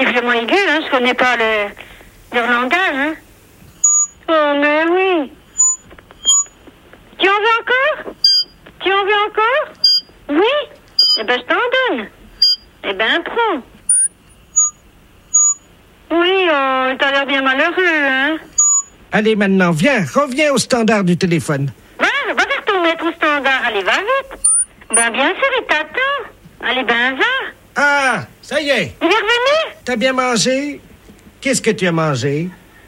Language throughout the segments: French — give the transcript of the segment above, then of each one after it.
sifflement aigu, hein. Je connais pas le langage, hein. Oh, mais oui. Tu en veux encore? Tu en veux encore? Oui? Eh ben, je t'en donne. Eh ben, prends. Oui, oh, t'as l'air bien malheureux, hein. Allez, maintenant, reviens au standard du téléphone. Va faire ton maître au standard. Allez, va vite. Ben, bien sûr, il t'attend. Allez, ben, va. Ah, ça y est. Il est revenu? T'as bien mangé? Qu'est-ce que tu as mangé?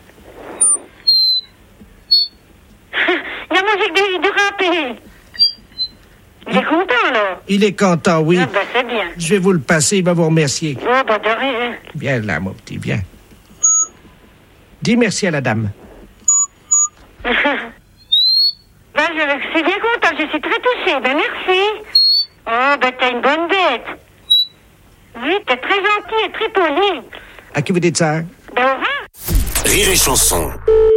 Il a mangé du râpé. Il est content, là. Il est content, oui. Ah, ben, c'est bien. Je vais vous le passer, il va vous remercier. Oh, ben, de rien. Viens là, mon petit, viens. Dis merci à la dame. Ben, je suis bien content, je suis très touchée. Ben, merci. Oh, ben, t'es une bonne bête. Oui, t'es très gentil et très poli. À qui vous dites ça? Ben, au revoir. Rire et chanson.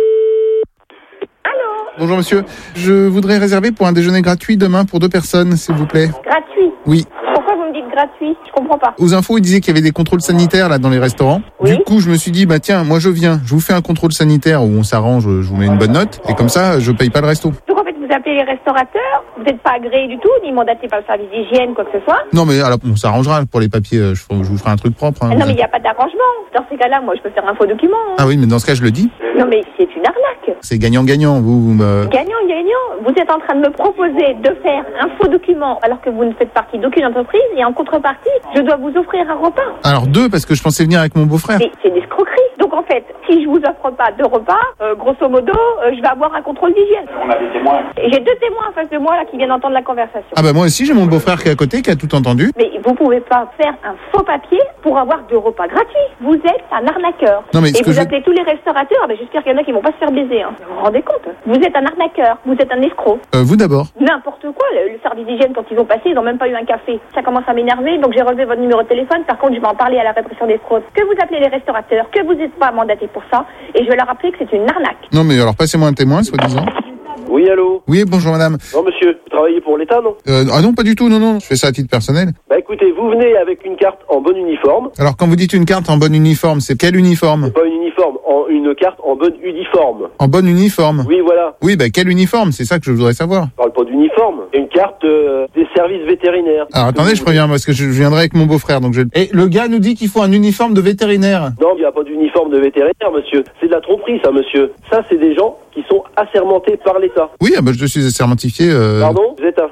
Allô? Bonjour monsieur, je voudrais réserver pour un déjeuner gratuit demain pour 2 personnes, s'il vous plaît. Gratuit? Oui. Pourquoi vous me dites gratuit? Je comprends pas. Aux infos, il disait qu'il y avait des contrôles sanitaires là dans les restaurants. Oui. Du coup, je me suis dit, bah tiens, moi je viens, je vous fais un contrôle sanitaire où on s'arrange, je vous mets une bonne note, et comme ça, je paye pas le resto. Donc en fait, vous appelez les restaurateurs, vous n'êtes pas agréé du tout, ni mandaté par le service d'hygiène, quoi que ce soit. Non mais alors, on s'arrangera pour les papiers, je vous ferai un truc propre. Hein, Non mais il n'y a pas d'arrangement. Dans ces cas-là, moi je peux faire un faux document. Hein. Ah oui, mais dans ce cas, je le dis. Non mais c'est une arnaque. C'est gagnant-gagnant, vous me... Gagnant. Vous êtes en train de me proposer de faire un faux document alors que vous ne faites partie d'aucune entreprise et en contrepartie, je dois vous offrir un repas. Alors 2, parce que je pensais venir avec mon beau-frère. Mais c'est une escroquerie. Donc en fait, si je vous offre pas 2 repas, grosso modo, je vais avoir un contrôle d'hygiène. On a des témoins. Et j'ai 2 témoins en face de moi là qui viennent entendre la conversation. Ah bah moi aussi, j'ai mon beau-frère qui est à côté, qui a tout entendu. Mais vous pouvez pas faire un faux papier pour avoir 2 repas gratuits. Vous êtes un arnaqueur. Non, mais ce et que vous je- appelez tous les restaurateurs, mais j'espère qu'il y en a qui vont pas se faire baiser. Hein. Vous vous rendez compte? Vous êtes un arnaqueur, vous êtes un escroc. Vous d'abord. N'importe quoi, le service d'hygiène quand ils ont passé, ils ont même pas eu un café. Ça commence à m'énerver, donc j'ai relevé votre numéro de téléphone. Par contre, je vais en parler à la répression des fraudes. Que vous appelez les restaurateurs, que vous n'êtes pas mandaté pour ça, et je vais leur rappeler que c'est une arnaque. Non mais alors passez-moi un témoin, soi-disant. Oui, allô? Oui, bonjour madame. Non, monsieur, vous travaillez pour l'État, non? Ah non, pas du tout, non, je fais ça à titre personnel. Bah écoutez, vous venez avec une carte en bon uniforme. Alors quand vous dites une carte en bon uniforme, c'est quel uniforme? Pas une uniforme, une carte en bonne uniforme. En bon uniforme? Oui, voilà. Oui, bah quel uniforme? C'est ça que je voudrais savoir. Je parle pas d'uniforme. Une carte des services vétérinaires. Alors attendez, je préviens parce que je viendrai avec mon beau-frère. Donc Et le gars nous dit qu'il faut un uniforme de vétérinaire. Non, il n'y a pas d'uniforme de vétérinaire, monsieur. C'est de la tromperie, ça, monsieur. Ça, c'est des gens qui sont assermentés par l'État. Oui, ah bah je suis assermentifié. Pardon? Vous êtes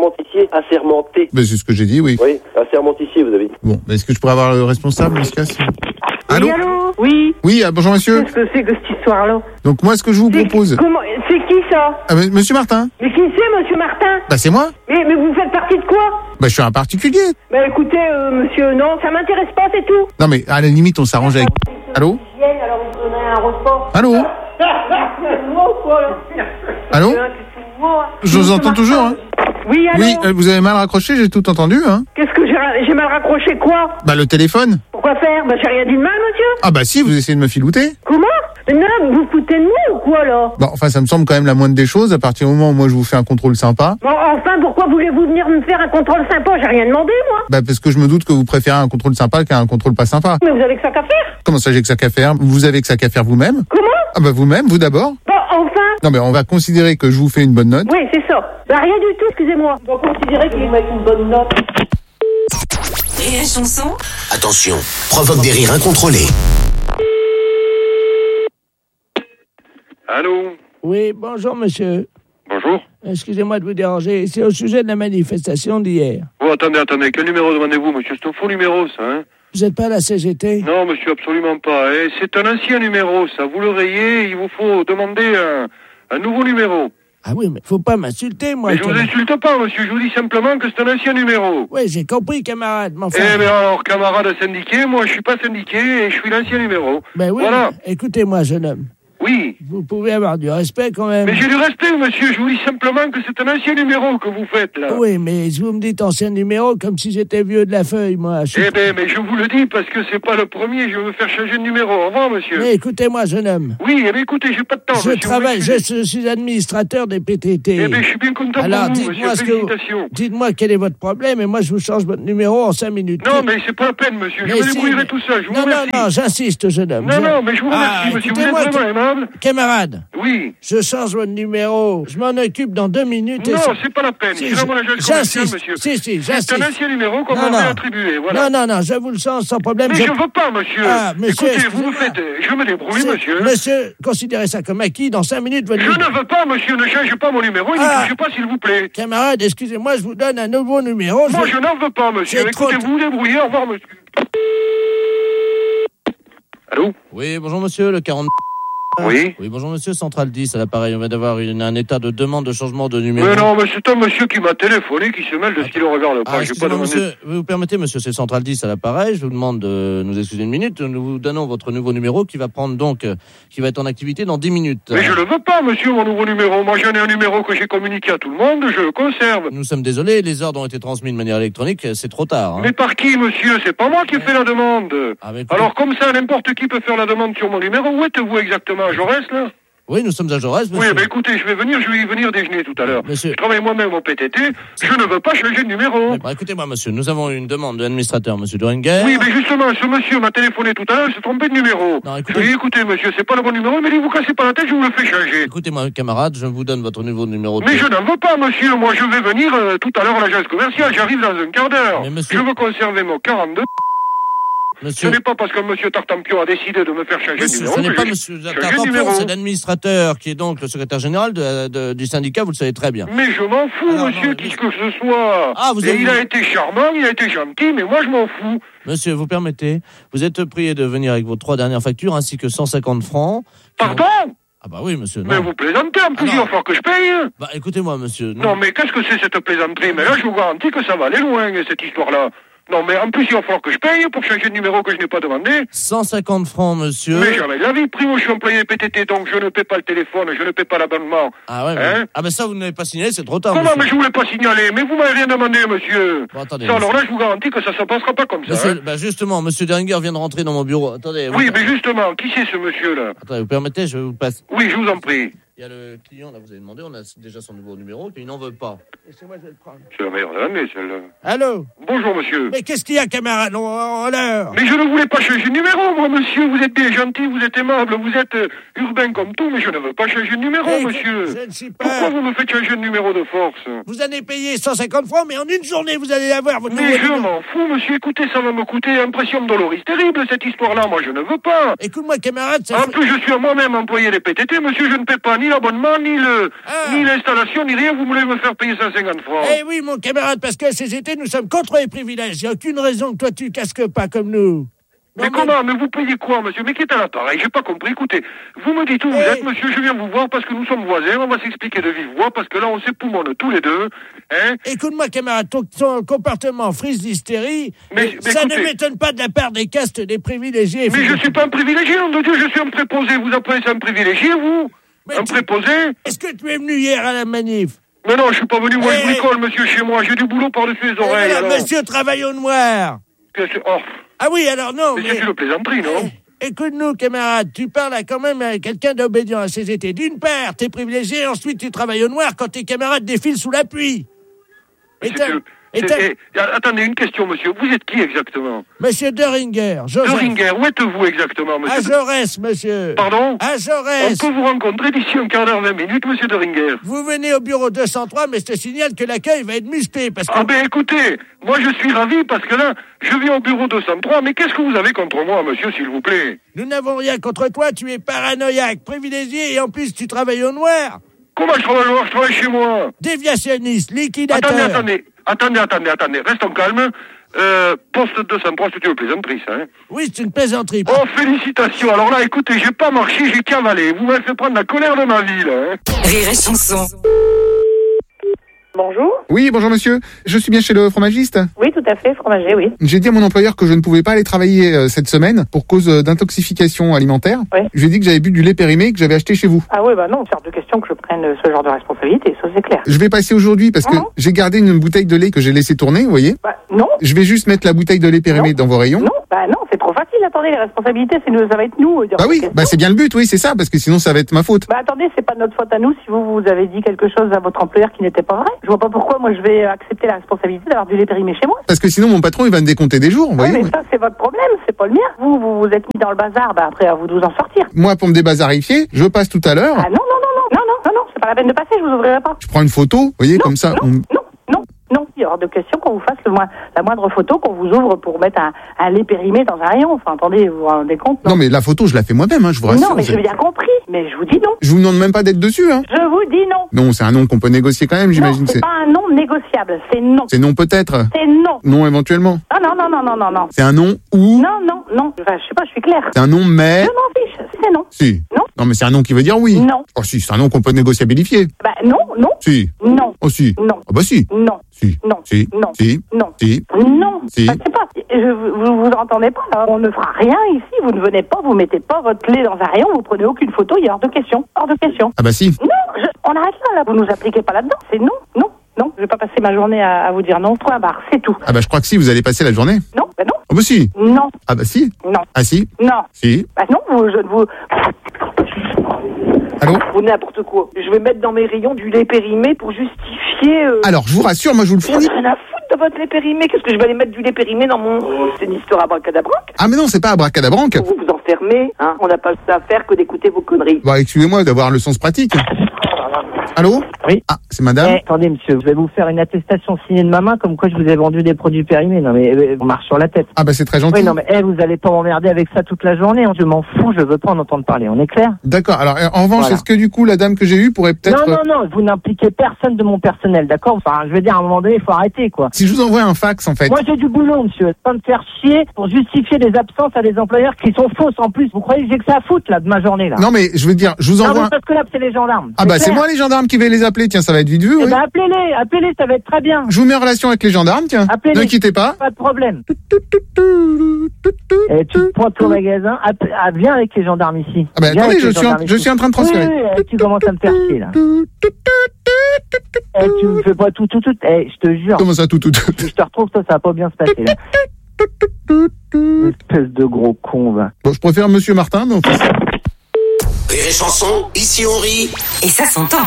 assermenté. Bah, c'est ce que j'ai dit, oui. Oui, assermentifié, vous avez dit. Bon, bah, est-ce que je pourrais avoir le responsable dans ce cas? Allô? Oui, allô? Oui. Oui, bonjour monsieur. Qu'est-ce que c'est que cette histoire-là? Donc moi, ce que je vous propose... C'est qui ça? Ah, monsieur Martin? Mais qui c'est, monsieur Martin? Bah c'est moi. Mais vous faites partie de quoi? Bah je suis un particulier. Bah écoutez, monsieur, non, ça m'intéresse pas, c'est tout. Non mais à la limite, on s'arrange avec... Allô? Alors vous donnez un repas. Allô? Allô? Je vous entends toujours, hein? Oui, allô? Oui, vous avez mal raccroché, j'ai tout entendu, hein? Qu'est-ce que j'ai mal raccroché, quoi? Bah le téléphone. Pourquoi faire? Bah j'ai rien dit de mal, monsieur. Ah bah si, vous essayez de me filouter. Comment? Mais non, vous foutez de moi ou quoi, là? Bon, enfin, ça me semble quand même la moindre des choses, à partir du moment où moi je vous fais un contrôle sympa. Bon, enfin, pourquoi voulez-vous venir me faire un contrôle sympa? J'ai rien demandé, moi. Bah parce que je me doute que vous préférez un contrôle sympa qu'un contrôle pas sympa. Mais vous avez que ça qu'à faire? Comment ça, j'ai que ça qu'à faire? Vous avez que ça qu'à faire vous-même? Comment? Ah bah vous-même, vous d'abord. Bon, enfin. Non mais on va considérer que je vous fais une bonne note. Oui, c'est ça. Bah rien du tout, excusez-moi. On va considérer qu'il met une bonne note. Rire et chanson. Attention, provoque des rires incontrôlés. Allô? Oui, bonjour monsieur. Bonjour. Excusez-moi de vous déranger, c'est au sujet de la manifestation d'hier. Oh, attendez, quel numéro demandez-vous, monsieur? C'est un faux numéro, ça, hein? Vous n'êtes pas à la CGT? Non, monsieur, absolument pas. Eh, c'est un ancien numéro, ça. Vous le rayez, il vous faut demander un nouveau numéro. Ah oui, mais faut pas m'insulter, moi. Mais je vous insulte pas, monsieur, je vous dis simplement que c'est un ancien numéro. Oui, j'ai compris, camarade, mais enfin... Eh, mais alors, camarade syndiqué, moi, je suis pas syndiqué et je suis l'ancien numéro. Ben oui, voilà. Écoutez-moi, jeune homme. Oui. vous pouvez avoir du respect quand même. Mais j'ai du respect, monsieur. Je vous dis simplement que c'est un ancien numéro que vous faites, là. Oui, mais vous me dites ancien numéro comme si j'étais vieux de la feuille, moi. Eh ben, mais je vous le dis parce que c'est pas le premier. Je veux faire changer de numéro. Au revoir, monsieur. Mais écoutez-moi, jeune homme. Oui, eh ben, écoutez, j'ai pas de temps, je monsieur. Travaille, je suis administrateur des PTT. Eh ben, je suis bien content alors, pour vous, monsieur. Félicitations. Dites-moi quel est votre problème et moi je vous change votre numéro en 5 minutes. Non, mais c'est pas la peine, monsieur. Je me débrouillerai tout seul. Je vous remercie. Non, j'insiste, jeune homme. Non, mais je vous remercie, monsieur. Vous êtes vraiment aimable. Camarade. Oui. Je change votre numéro. Je m'en occupe dans 2 minutes. Non, c'est pas la peine. C'est vraiment l'agence commerciale, monsieur. Si, c'est un ancien numéro qu'on m'avait attribué, voilà. Non, je vous le change sans problème. Mais je veux pas, monsieur. Monsieur. Écoutez, vous me faites... Je me débrouille, monsieur. Monsieur, considérez ça comme acquis. Dans 5 minutes, votre Je ne veux pas, monsieur. Ne changez pas mon numéro et ne touchez pas, s'il vous plaît. Camarade, excusez-moi, je vous donne un nouveau numéro. Moi, je n'en veux pas, monsieur. Écoutez, vous vous débrouillez. Au revoir, monsieur. Allô? Oui, bonjour, monsieur, le 40... Oui. Oui, bonjour monsieur, Central 10 à l'appareil. On vient d'avoir un état de demande de changement de numéro. Mais non, mais c'est un monsieur qui m'a téléphoné qui se mêle de ce qu'il ne regarde pas. J'ai pas demandé. Monsieur, vous permettez, monsieur, c'est Central 10 à l'appareil. Je vous demande de nous excuser une minute. Nous vous donnons votre nouveau numéro qui va prendre donc, qui va être en activité dans 10 minutes. Mais je le veux pas, monsieur, mon nouveau numéro. Moi, j'en ai un numéro que j'ai communiqué à tout le monde. Je le conserve. Nous sommes désolés. Les ordres ont été transmis de manière électronique. C'est trop tard. Hein. Mais par qui, monsieur? C'est pas moi qui ai fait la demande. Alors, comme ça, n'importe qui peut faire la demande sur mon numéro. Où êtes-vous exactement? À Jaurès, là? Oui, nous sommes à Jaurès, monsieur. Oui, mais écoutez, je vais y venir déjeuner tout à l'heure. Monsieur... Je travaille moi-même au PTT, je ne veux pas changer de numéro. Écoutez-moi, monsieur, nous avons une demande de l'administrateur, monsieur Doringer. Oui, mais justement, ce monsieur m'a téléphoné tout à l'heure, il s'est trompé de numéro. Non, écoutez... Je lui ai dit, écoutez, monsieur, c'est pas le bon numéro, mais vous cassez pas la tête, je vous le fais changer. Écoutez-moi, camarade, je vous donne votre nouveau numéro. Mais je n'en veux pas, monsieur, moi je vais venir tout à l'heure à l'agence commerciale, j'arrive dans un quart d'heure. Monsieur... Je veux conserver mon 42... Monsieur... Ce n'est pas parce que monsieur Tartampion a décidé de me faire changer de numéro. Ce n'est pas monsieur Tartampion, c'est l'administrateur qui est donc le secrétaire général du syndicat, vous le savez très bien. Mais je m'en fous, monsieur, qui que ce soit. Il a été charmant, il a été gentil, mais moi je m'en fous. Monsieur, vous permettez, vous êtes prié de venir avec vos 3 dernières factures ainsi que 150 francs. Pardon ? Ah bah oui, monsieur. Non. Mais vous plaisantez, en plus, il va falloir que je paye. Bah écoutez-moi, monsieur. Non, mais qu'est-ce que c'est cette plaisanterie? Mais là, je vous garantis que ça va aller loin, cette histoire-là. Non, mais en plus, il va falloir que je paye pour changer de numéro que je n'ai pas demandé. 150 francs, monsieur. Mais jamais de la vie. Primo, je suis employé PTT, donc je ne paie pas le téléphone, je ne paie pas l'abonnement. Ah ouais, hein? Ah ben ça, vous ne l'avez pas signalé, c'est trop tard. Comment, monsieur. mais je voulais pas signaler? Mais vous m'avez rien demandé, monsieur. Bon, attendez. Ça, alors là, je vous garantis que ça ne se passera pas comme ça. Monsieur, bah justement, monsieur Deringer vient de rentrer dans mon bureau. Attendez. Oui, mais justement, qui c'est ce monsieur-là? Attendez, vous permettez, je vous passe. Oui, je vous en prie. Il y a le client, là, vous avez demandé, on a déjà son nouveau numéro, qu'il n'en veut pas. Laissez-moi, je vais le prendre. C'est la meilleure de l'année, celle-là. Allô? Bonjour, monsieur. Mais qu'est-ce qu'il y a, camarade? On l'heure. Mais je ne voulais pas changer de numéro, moi, monsieur. Vous êtes bien gentil, vous êtes aimable, vous êtes urbain comme tout, mais je ne veux pas changer de numéro, monsieur. Je ne suis pas... Pourquoi vous me faites changer de numéro de force? Vous allez payer 150 francs, mais en une journée, vous allez avoir votre numéro. Mais je m'en fous, monsieur. Écoutez, ça va me coûter impression doloris terrible, cette histoire-là. Moi, je ne veux pas. Écoute-moi, camarade, ça... En plus, je suis moi-même employé des PTT, monsieur. Je ne paie pas ni l'abonnement, ni l'installation, ni rien. Vous voulez me faire payer 150 francs. Eh oui, mon camarade, parce qu'à CGT, nous sommes contre les privilèges. Il n'y a aucune raison que toi, tu casques pas comme nous. Mais comment? Mais vous payez quoi, monsieur? Mais qui est à l'appareil? J'ai pas compris. Écoutez, vous me dites où vous êtes, monsieur. Je viens vous voir parce que nous sommes voisins. On va s'expliquer de vive voix parce que là, on s'époumonne tous les deux. Hein? Écoute-moi, camarade, ton comportement frise d'hystérie. Mais ça écoutez, ne m'étonne pas de la part des castes des privilégiés. Mais je suis pas un privilégié, nom de Dieu. Je suis un préposé. Vous appelez ça un privilégié, vous? Mais un préposé? Est-ce que tu es venu hier à la manif? Mais non, je suis pas venu. Moi, je bricole, monsieur, chez moi. J'ai du boulot par-dessus les oreilles. Voilà, monsieur travaille au noir. Oh. Ah oui, alors non. Mais c'est une plaisanterie, non? Écoute-nous, camarade, tu parles quand même à quelqu'un d'obédiant à CGT. D'une part, t'es privilégié, ensuite tu travailles au noir quand tes camarades défilent sous la pluie. Attendez, une question, monsieur. Vous êtes qui exactement? Monsieur Deringer. Deringer, où êtes-vous exactement, monsieur? À Jaurès, monsieur. Pardon? À Jaurès. On peut vous rencontrer d'ici un quart d'heure, 20 minutes, monsieur Deringer. Vous venez au bureau 203, mais je te signale que l'accueil va être musclé parce que... Ah ben écoutez, moi je suis ravi parce que là, je viens au bureau 203, mais qu'est-ce que vous avez contre moi, monsieur, s'il vous plaît? Nous n'avons rien contre toi, tu es paranoïaque, privilégié et en plus tu travailles au noir. Comment je travaille au noir? Je travaille chez moi. Déviationniste, liquidateur. Attendez, restons calmes. Poste 203, c'est une plaisanterie, ça, hein? Oui, c'est une plaisanterie. Oh, félicitations. Alors là, écoutez, j'ai pas marché, j'ai cavalé. Vous m'avez fait prendre la colère de ma vie, là, hein? Rire et chanson. Bonjour. Oui, bonjour monsieur. Je suis bien chez le fromagiste. Oui, tout à fait, fromager, oui. J'ai dit à mon employeur que je ne pouvais pas aller travailler cette semaine pour cause d'intoxication alimentaire. Oui. Je lui ai dit que j'avais bu du lait périmé que j'avais acheté chez vous. Ah oui, bah non, c'est hors de question que je prenne ce genre de responsabilité, ça c'est clair. Je vais passer aujourd'hui parce que j'ai gardé une bouteille de lait que j'ai laissé tourner, vous voyez. Bah non. Je vais juste mettre la bouteille de lait périmé dans vos rayons. Non, bah non, c'est trop facile. Attendez, les responsabilités, ça va être nous. Bah oui, bah c'est bien le but, oui, c'est ça, parce que sinon ça va être ma faute. Bah attendez, c'est pas notre faute à nous si vous avez dit quelque chose à votre employeur qui n'était pas vrai. Je vois pas pourquoi moi je vais accepter la responsabilité d'avoir du lait périmé chez moi. Parce que sinon mon patron il va me décompter des jours, vous voyez. Mais ça c'est votre problème, c'est pas le mien. Vous êtes mis dans le bazar, bah après à vous de vous en sortir. Moi pour me débazarifier, je passe tout à l'heure. Ah non, c'est pas la peine de passer, je vous ouvrirai pas. Je prends une photo, vous voyez, comme ça. Non, il y a hors de question qu'on vous fasse la moindre photo qu'on vous ouvre pour mettre un lait périmé dans un rayon. Enfin, attendez, vous vous rendez compte? Non, mais la photo, je la fais moi-même, je vous rassure. Non, mais j'ai bien compris, mais je vous dis non. Je vous demande même pas d'être dessus, Je vous dis non. Non, c'est un nom qu'on peut négocier quand même, j'imagine. Non, c'est pas un nom négociable, c'est non. C'est non peut-être. C'est non. Non éventuellement. Ah non. C'est un non ou? Non. Enfin, je sais pas, je suis claire. C'est un non mais? Je m'en fiche, c'est non. Si. Non. Non, mais c'est un nom qui veut dire oui. Non. Oh si, c'est un nom qu'on peut négociabilifier. Bah non. Si. Non. Oh si. Non. Ah bah si. Non. Si. Non. Si. Non. Si. Non. Si. Non. Si. Je sais pas. Vous entendez pas, là. On ne fera rien ici. Vous ne venez pas, vous mettez pas votre lait dans un rayon, vous prenez aucune photo, il y a hors de question. Hors de question. Ah bah si. Non, on arrête là. Vous nous appliquez pas là-dedans. C'est non. Je vais pas passer ma journée à vous dire non. Point barre, c'est tout. Ah bah je crois que si, vous allez passer la journée. Non, bah non. Ah bah si. Non. Ah bah si. Non. Ah si. Non. Si. Bah non, je ne vous... Allô? Ou n'importe quoi. Je vais mettre dans mes rayons du lait périmé pour justifier... Alors, je vous rassure, moi je vous le fournis. J'en ai rien à foutre de votre lait périmé. Qu'est-ce que je vais aller mettre du lait périmé dans mon... C'est une histoire abracadabranque. Ah mais non, c'est pas abracadabranque. Vous vous enfermez, hein. On n'a pas ça à faire que d'écouter vos conneries. Bah excusez-moi d'avoir le sens pratique. Allô? Oui. Ah, c'est madame. Attendez, monsieur, je vais vous faire une attestation signée de ma main comme quoi je vous ai vendu des produits périmés. Non, mais on marche sur la tête. Ah, bah c'est très gentil. Oui, non, mais vous allez pas m'emmerder avec ça toute la journée. Je m'en fous, je veux pas en entendre parler. On est clair? D'accord. Alors, en revanche, Voilà. est-ce que du coup, la dame que j'ai eue pourrait peut-être... Non, vous n'impliquez personne de mon personnel, d'accord? Enfin, je veux dire, à un moment donné, il faut arrêter, quoi. Si je vous envoie un fax, en fait... Moi, j'ai du boulot, monsieur. Pas me faire chier pour justifier des absences à des employeurs qui sont fausses en plus. Vous croyez que j'ai que ça à foutre, là, de ma journée, là? Non, mais je veux dire, je vous envoie... Non, mais parce que là, c'est les gendarmes. Ah bah c'est clair. moi les gendarmes qui vais les appeler, tiens, ça va être vite vu, oui. Eh ben, appelez-les, ça va être très bien. Je vous mets en relation avec les gendarmes, tiens. Appelez-les. Ne quittez pas. Pas de problème. Et tu te pointes au magasin, viens avec les gendarmes ici. Ah bah Viens attendez, avec les gendarmes je ici. suis en train de transférer. Oui, tu commences à me faire chier, là. Tu me fais pas tout. Je te jure. Comment ça, tout? Si je te retrouve, ça va pas bien se passer, là. Espèce de gros con, va. Bon, je préfère Monsieur Martin, mais... Rire et chanson, ici on rit. Et ça s'entend.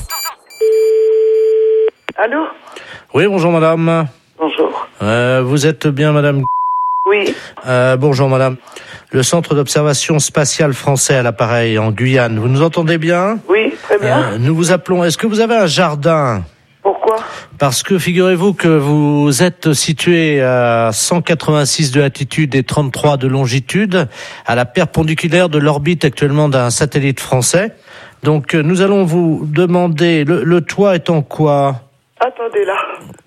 Allô? Oui, bonjour madame. Bonjour. Vous êtes bien madame? Oui. Bonjour madame. Le centre d'observation spatiale français à l'appareil en Guyane. Vous nous entendez bien? Oui, très bien. Nous vous appelons. Est-ce que vous avez un jardin? Pourquoi? Parce que figurez-vous que vous êtes situé à 186 de latitude et 33 de longitude, à la perpendiculaire de l'orbite actuellement d'un satellite français. Donc nous allons vous demander, le toit est en quoi? Attendez là.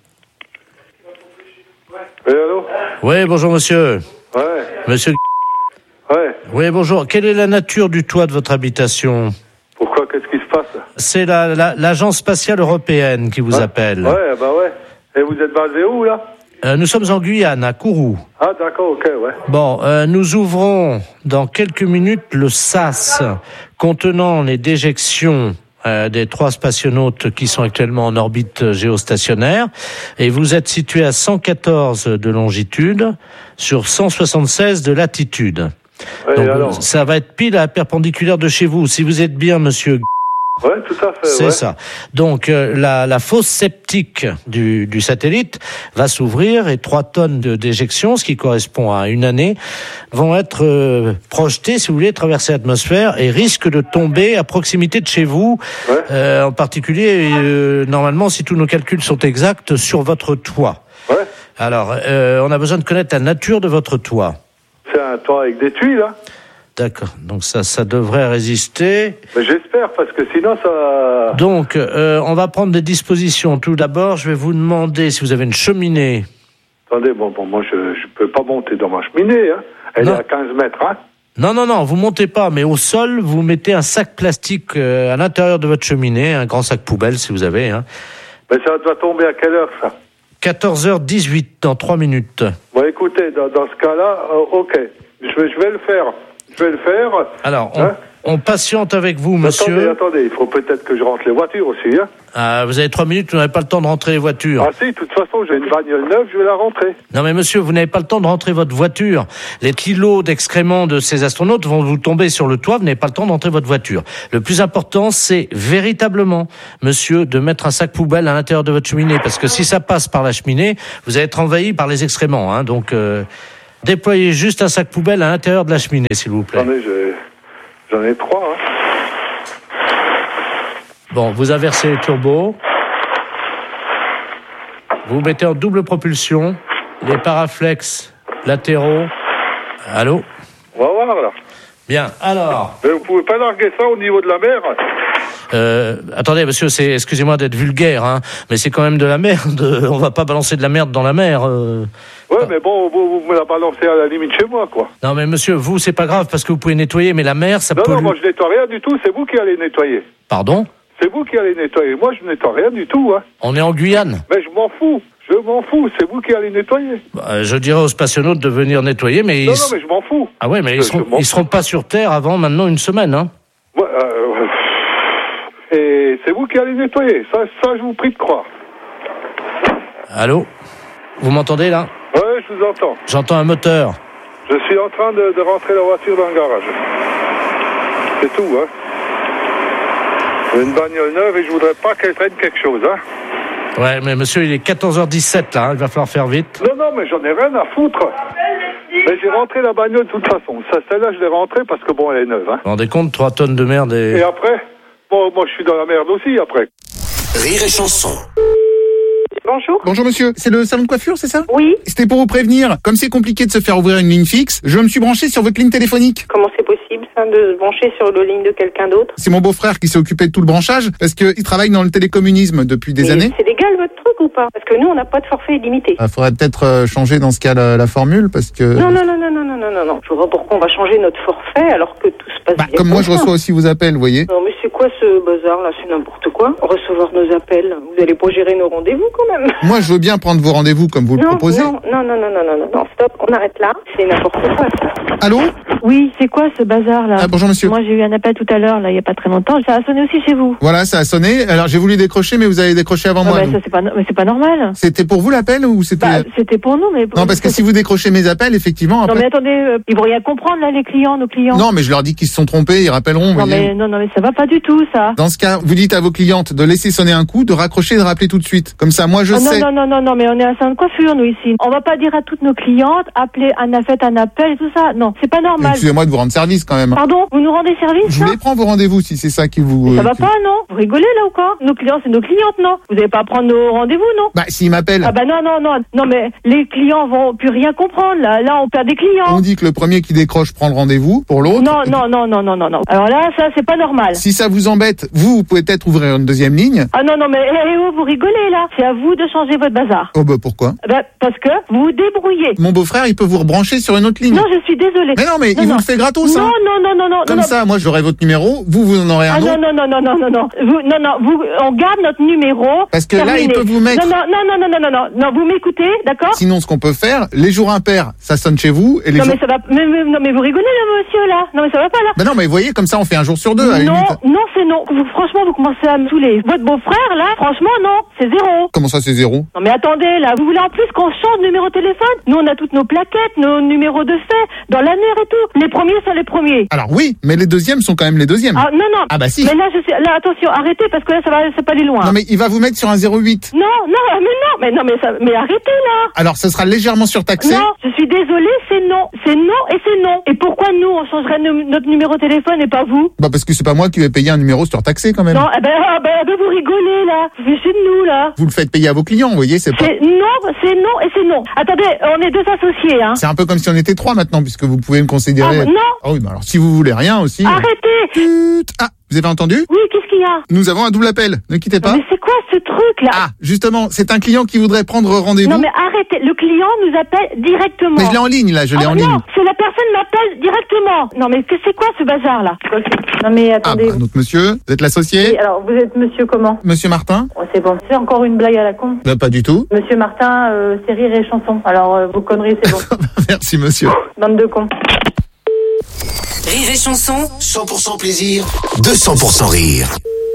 Oui, allô? Oui, bonjour monsieur. Ouais. Monsieur. Ouais. Oui, bonjour. Quelle est la nature du toit de votre habitation? Pourquoi? Qu'est-ce qui se passe? C'est l'agence spatiale européenne qui vous appelle. Ouais, bah ouais. Et vous êtes basé où, là? Nous sommes en Guyane, à Kourou. Ah, d'accord, ok, ouais. Bon, nous ouvrons dans quelques minutes le sas contenant les déjections des 3 spationautes qui sont actuellement en orbite géostationnaire. Et vous êtes situé à 114 de longitude sur 176 de latitude. Ouais, donc, alors ça va être pile à la perpendiculaire de chez vous. Si vous êtes bien, monsieur... Ouais, tout à fait, C'est ouais. ça. Donc, la fosse septique du satellite va s'ouvrir et 3 tonnes de déjection, ce qui correspond à une année, vont être projetées, si vous voulez, traverser l'atmosphère et risquent de tomber à proximité de chez vous, en particulier, normalement, si tous nos calculs sont exacts, sur votre toit. Ouais. Alors, on a besoin de connaître la nature de votre toit. C'est un toit avec des tuiles, hein? D'accord. Donc ça devrait résister. Mais j'espère, parce que sinon ça... Donc, on va prendre des dispositions. Tout d'abord, je vais vous demander si vous avez une cheminée. Attendez, bon, moi je peux pas monter dans ma cheminée, hein. Elle est à 15 mètres, hein. Non, vous montez pas, mais au sol, vous mettez un sac plastique à l'intérieur de votre cheminée, un grand sac poubelle si vous avez, hein. Mais ça doit tomber à quelle heure, ça? 14h18, dans 3 minutes. Bon, écoutez, dans ce cas-là, ok. Je vais le faire. Alors, on patiente avec vous, monsieur. Attendez, il faut peut-être que je rentre les voitures aussi, hein. Ah, vous avez 3 minutes, vous n'avez pas le temps de rentrer les voitures. Ah si, de toute façon, j'ai une bagnole neuve, je vais la rentrer. Non mais monsieur, vous n'avez pas le temps de rentrer votre voiture. Les kilos d'excréments de ces astronautes vont vous tomber sur le toit, vous n'avez pas le temps de rentrer votre voiture. Le plus important, c'est véritablement, monsieur, de mettre un sac poubelle à l'intérieur de votre cheminée, parce que si ça passe par la cheminée, vous allez être envahi par les excréments, hein. Donc, déployez juste un sac poubelle à l'intérieur de la cheminée, s'il vous plaît. J'en ai 3, hein. Bon, vous inversez les turbos. Vous mettez en double propulsion les paraflex latéraux. Allô? On va voir, là. Bien, alors... Mais vous pouvez pas larguer ça au niveau de la mer? Attendez, monsieur, excusez-moi d'être vulgaire, hein, mais c'est quand même de la merde. On va pas balancer de la merde dans la mer. Ouais, mais bon, vous me la balancez à la limite chez moi, quoi. Non, mais monsieur, vous, c'est pas grave, parce que vous pouvez nettoyer, mais la mer, ça pollue. Non, moi, je nettoie rien du tout, c'est vous qui allez nettoyer. Pardon? C'est vous qui allez nettoyer. Moi, je nettoie rien du tout, hein. On est en Guyane. Mais je m'en fous, c'est vous qui allez nettoyer. Je dirais aux spationautes de venir nettoyer, mais... Non, mais je m'en fous. Ah ouais, mais ils seront pas sur Terre avant maintenant une semaine, hein. Ouais, et c'est vous qui allez nettoyer, ça je vous prie de croire. Allô? Vous m'entendez, là? Ouais, je vous entends. J'entends un moteur. Je suis en train de rentrer la voiture dans le garage. C'est tout, hein. J'ai une bagnole neuve et je voudrais pas qu'elle traîne quelque chose, hein. Ouais, mais monsieur, il est 14h17, là, hein, il va falloir faire vite. Non, mais j'en ai rien à foutre. Mais j'ai rentré la bagnole de toute façon. Celle-là, je l'ai rentrée parce que bon, elle est neuve, hein. Vous vous rendez compte, 3 tonnes de merde et... Et après? Bon, moi, je suis dans la merde aussi, après. Rire et chanson. Bonjour. Bonjour monsieur, c'est le salon de coiffure, c'est ça? Oui. C'était pour vous prévenir, comme c'est compliqué de se faire ouvrir une ligne fixe, je me suis branché sur votre ligne téléphonique. Comment c'est possible, ça, de se brancher sur la ligne de quelqu'un d'autre? C'est mon beau-frère qui s'est occupé de tout le branchage, parce qu'il travaille dans le télécommunisme depuis des années. C'est légal votre truc ou pas? Parce que nous, on n'a pas de forfait illimité. Il faudrait peut-être changer dans ce cas la formule, parce que... Non. Je vois pourquoi on va changer notre forfait alors que tout se passe bien. Comme moi, je reçois aussi vos appels, vous voyez. Non, mais c'est quoi ce bazar là? C'est n'importe quoi. Recevoir nos appels. Vous allez pas gérer nos rendez-vous quand même. Moi, je veux bien prendre vos rendez-vous comme vous le proposez. Non, stop, on arrête là. C'est n'importe quoi ça. Allô? Oui, c'est quoi ce bazar là? Bonjour monsieur. Moi j'ai eu un appel tout à l'heure, là, il y a pas très longtemps. Ça a sonné aussi chez vous. Voilà, ça a sonné. Alors j'ai voulu décrocher, mais vous avez décroché avant moi. Ça, c'est pas normal. C'était pour vous l'appel ou c'était... C'était pour nous, mais... Non, parce que si vous décrochez mes appels, effectivement... Après... Non mais attendez, ils vont rien comprendre là, nos clients. Non, mais je leur dis qu'ils se sont trompés, ils rappelleront. Non mais ça va pas du tout ça. Dans ce cas, vous dites à vos clientes de laisser sonner un coup, de raccrocher et de rappeler tout de suite. Comme ça, moi je sais. Non, mais on est à un salon de coiffure nous ici. On va pas dire à toutes nos clientes, faites un appel et tout ça. Non, c'est pas normal. Excusez-moi de vous rendre service quand même. Pardon, vous nous rendez service? Je vous les prends vos rendez-vous si c'est ça qui vous... Ça va pas, non? Vous rigolez là ou quoi? Nos clients, c'est nos clientes, non? Vous n'allez pas prendre nos rendez-vous, non? Bah, s'ils m'appellent... Ah bah non, mais les clients vont plus rien comprendre, là on perd des clients. On dit que le premier qui décroche prend le rendez-vous pour l'autre. Non. Alors là, ça, c'est pas normal. Si ça vous embête, vous pouvez peut-être ouvrir une deuxième ligne. Ah non, mais vous rigolez là. C'est à vous de changer votre bazar. Oh bah pourquoi? Parce que vous vous débrouillez. Mon beau-frère, il peut vous rebrancher sur une autre ligne. Non, je suis désolée. Mais non, mais il vous le fait gratos, non, hein. Non. Comme ça, moi j'aurai votre numéro, vous en aurez un autre. Non. On garde notre numéro. Parce que terminé. là, il peut vous mettre... Non, vous m'écoutez, d'accord? Sinon, ce qu'on peut faire, les jours impairs, ça sonne chez vous, et les jours... Mais ça va... mais vous rigolez là, monsieur, là. Non, mais ça va pas, là. Non, mais vous voyez, comme ça, on fait un jour sur deux, à la limite. Non, c'est non. Franchement, vous commencez à me saouler. Votre beau-frère, là, franchement, non. C'est 0. Comment ça, c'est 0? Non, mais attendez, là. Vous voulez en plus qu'on change de numéro de téléphone? Nous, on a toutes nos plaquettes, nos numéros de fait, dans l'annuaire et tout. Les premiers sont les premiers. Alors oui, mais les deuxièmes sont quand même les deuxièmes. Ah, non. Ah bah si. Mais là, attention, arrêtez, parce que là, ça va pas aller loin. Non, mais il va vous mettre sur un 08. Non, mais arrêtez, là. Alors, ce sera légèrement surtaxé. Non, je suis désolée, c'est non. C'est non et c'est non. Et pourquoi nous, on changerait notre numéro de téléphone et pas vous? Bah, parce que c'est pas moi qui vais payer un numéro surtaxé, quand même. Non, vous rigolez, là. Vous fichez de nous, là. Vous le faites payer à vos clients, vous voyez, c'est pas... C'est non et c'est non. Attendez, on est 2 associés, hein. C'est un peu comme si on était 3 maintenant, puisque vous pouvez me considérer... Ah, non. Ah oui, bah alors, si vous voulez rien aussi... Arrêtez. Ah, vous avez entendu? Oui, qu'est-ce qu'il y a? Nous avons un double appel, ne quittez pas. Mais c'est quoi ce truc, là? Ah, justement, c'est un client qui voudrait prendre rendez-vous. Non, mais arrêtez, le client nous appelle directement. Mais je l'ai en ligne, là, Non, c'est la personne m'appelle directement. comment? Non, mais c'est quoi ce bazar là? Non mais attendez. Un autre monsieur. Vous êtes l'associé? Oui, alors vous êtes monsieur comment? Monsieur Martin? Oh, c'est bon. C'est encore une blague à la con. Pas du tout. Monsieur Martin, c'est rire et chanson. Alors vos conneries, c'est bon. Merci monsieur. Bande de cons. Rire et chanson, 100% plaisir, 200% rire.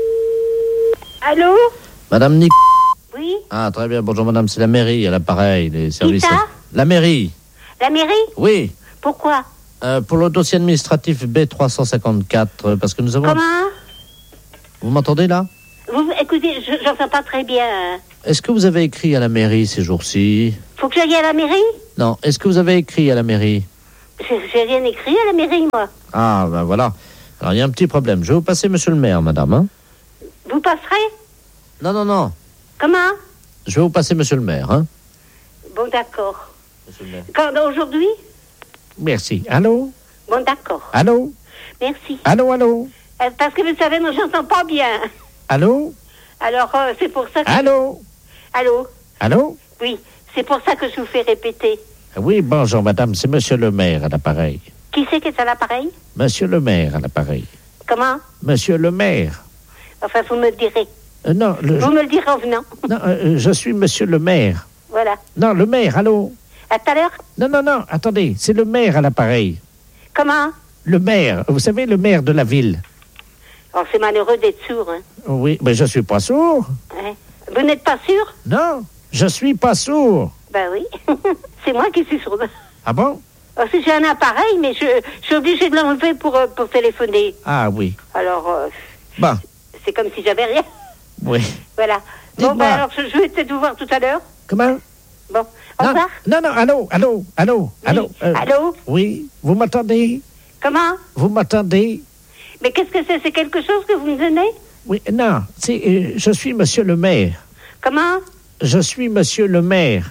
Allô? Madame Nic... Oui? Ah, très bien. Bonjour, madame. C'est la mairie, à l'appareil, les services... Qui ça? La mairie. La mairie? Oui. Pourquoi? Pour le dossier administratif B354, parce que nous avons... Comment? Vous m'entendez, là? Écoutez, j'entends pas très bien. Est-ce que vous avez écrit à la mairie ces jours-ci? Faut que j'aille à la mairie? Non. Est-ce que vous avez écrit à la mairie? J'ai rien écrit à la mairie, moi. Ah, ben voilà. Alors, il y a un petit problème. Je vais vous passer monsieur le maire, madame, hein? Vous passerez? Non. Comment? Je vais vous passer monsieur le maire, hein? Bon, d'accord. Monsieur le maire. Quand, aujourd'hui? Merci. Allô? Bon, d'accord. Allô? Merci. Allô? Parce que vous savez, moi, j'entends pas bien. Allô? Alors, c'est pour ça que... Allô? Allô? Oui, c'est pour ça que je vous fais répéter. Oui, bonjour, madame. C'est monsieur le maire à l'appareil. Qui c'est qui est à l'appareil? Monsieur le maire à l'appareil. Comment? Monsieur le maire. Enfin, vous me le direz. Non, vous me le direz en venant. Non, je suis monsieur le maire. Voilà. Non, le maire, allô? À tout à l'heure? Non, attendez. C'est le maire à l'appareil. Comment? Le maire. Vous savez, le maire de la ville. Oh, c'est malheureux d'être sourd, hein. Oui, mais je suis pas sourd. Hein? Vous n'êtes pas sûr? Non, je suis pas sourd. Ben oui. C'est moi qui suis sourde. Ah bon? Oh, si j'ai un appareil, mais je suis obligée de l'enlever pour téléphoner. Ah oui. Alors, bon. C'est comme si j'avais rien. Oui. Voilà. Bon, ben alors, je vais peut-être vous voir tout à l'heure. Comment? Bon, au revoir. Non, allô? Oui. Allô? Oui, vous m'entendez? Comment? Vous m'entendez? Mais qu'est-ce que c'est? C'est quelque chose que vous me donnez? Oui, non, je suis monsieur le maire. Comment? Je suis monsieur le maire.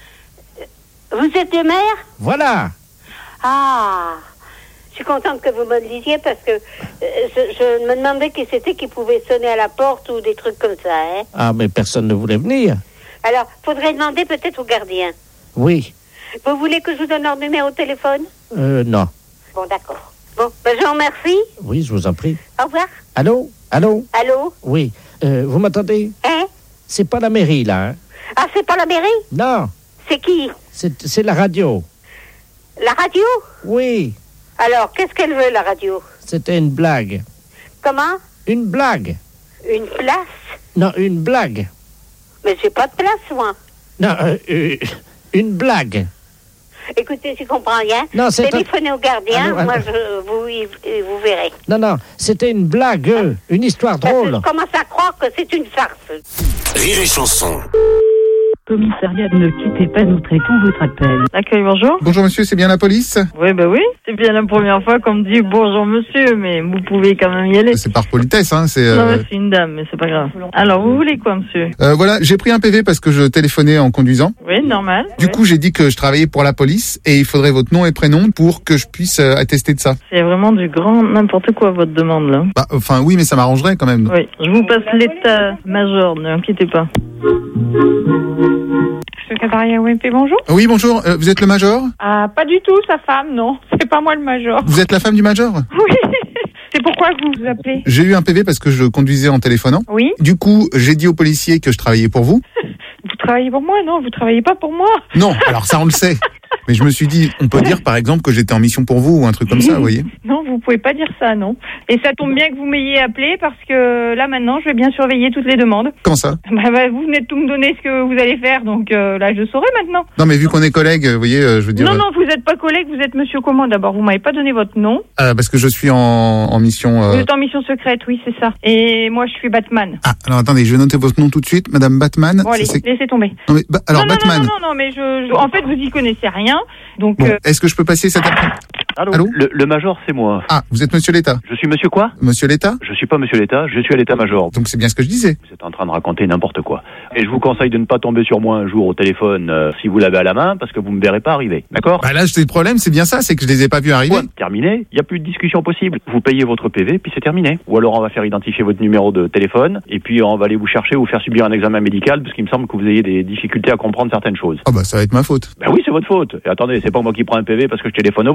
Vous êtes le maire? Voilà. Ah, je suis contente que vous me le disiez parce que je me demandais qui c'était qui pouvait sonner à la porte ou des trucs comme ça, hein. Ah, mais personne ne voulait venir. Alors, faudrait demander peut-être au gardien. Oui. Vous voulez que je vous donne leur numéro de téléphone? Non. Bon, d'accord. Bon, ben je vous remercie. Oui, je vous en prie. Au revoir. Allô? Allô? Oui. Vous m'entendez? Hein? C'est pas la mairie, là, hein? Ah, c'est pas la mairie? Non. C'est qui? C'est la radio. La radio? Oui. Alors, qu'est-ce qu'elle veut, la radio? C'était une blague. Comment? Une blague. Une place? Non, une blague. Mais j'ai pas de place, moi. Non, une blague. Écoutez, je comprends rien. Non, téléphonez au gardien, moi vous verrez. Non, c'était une blague, une histoire drôle. Je commence à croire que c'est une farce. Rire et chanson. Commissariat, ne quittez pas, nous traitons votre appel. Accueil, bonjour. Bonjour monsieur, c'est bien la police? Oui, bah oui. C'est bien la première fois qu'on me dit bonjour monsieur, mais vous pouvez quand même y aller. C'est par politesse, hein. Non, mais c'est une dame, mais c'est pas grave. Alors, vous voulez quoi, monsieur? Voilà, j'ai pris un PV parce que je téléphonais en conduisant. Oui, normal. Du coup, j'ai dit que je travaillais pour la police et il faudrait votre nom et prénom pour que je puisse attester de ça. C'est vraiment du grand n'importe quoi, votre demande, là. Bah, enfin, oui, mais ça m'arrangerait quand même. Oui, je vous passe l'état-major, ne inquiétez pas. Secrétariat OMP, bonjour. Oui, bonjour. Vous êtes le major? Ah, pas du tout, sa femme, non. C'est pas moi le major. Vous êtes la femme du major? Oui. C'est pourquoi vous vous appelez? J'ai eu un PV parce que je conduisais en téléphonant. Oui. Du coup, j'ai dit aux policiers que je travaillais pour vous. Vous travaillez pour moi? Non, vous travaillez pas pour moi. Non, alors ça on le sait. Mais je me suis dit, on peut dire par exemple que j'étais en mission pour vous ou un truc comme ça, vous voyez? Non, vous pouvez pas dire ça, non. Et ça tombe bien que vous m'ayez appelé parce que là maintenant, je vais bien surveiller toutes les demandes. Comment ça? Bah, vous venez de tout me donner ce que vous allez faire, donc là je saurai maintenant. Non, mais vu qu'on est collègues, vous voyez, je veux dire. Non, vous êtes pas collègue, vous êtes monsieur comment d'abord? Vous m'avez pas donné votre nom. Parce que je suis en mission. Vous êtes en mission secrète, oui, c'est ça. Et moi, je suis Batman. Ah, alors attendez, je vais noter votre nom tout de suite, Madame Batman. Bon, allez, laissez tomber. Non, mais, alors Batman. Non, mais en fait, vous y connaissez rien, donc. Bon, est-ce que je peux passer cet après-midi? Allô? Le major, c'est moi. Ah, vous êtes monsieur l'État? Je suis monsieur quoi? Monsieur l'État? Je suis pas monsieur l'État, je suis à l'état-major. Donc c'est bien ce que je disais. Vous êtes en train de raconter n'importe quoi. Et je vous conseille de ne pas tomber sur moi un jour au téléphone si vous l'avez à la main, parce que vous me verrez pas arriver. D'accord? Bah là, c'est le problème, c'est bien ça, c'est que je les ai pas vus arriver. Ouais, terminé. Il y a plus de discussion possible. Vous payez votre PV, puis c'est terminé. Ou alors on va faire identifier votre numéro de téléphone, et puis on va aller vous chercher ou faire subir un examen médical, parce qu'il me semble que vous ayez des difficultés à comprendre certaines choses. Ah bah ça va être ma faute. Bah oui, c'est votre faute. Et attendez, c'est pas moi qui prends un PV parce que je téléphone au volant. En plus,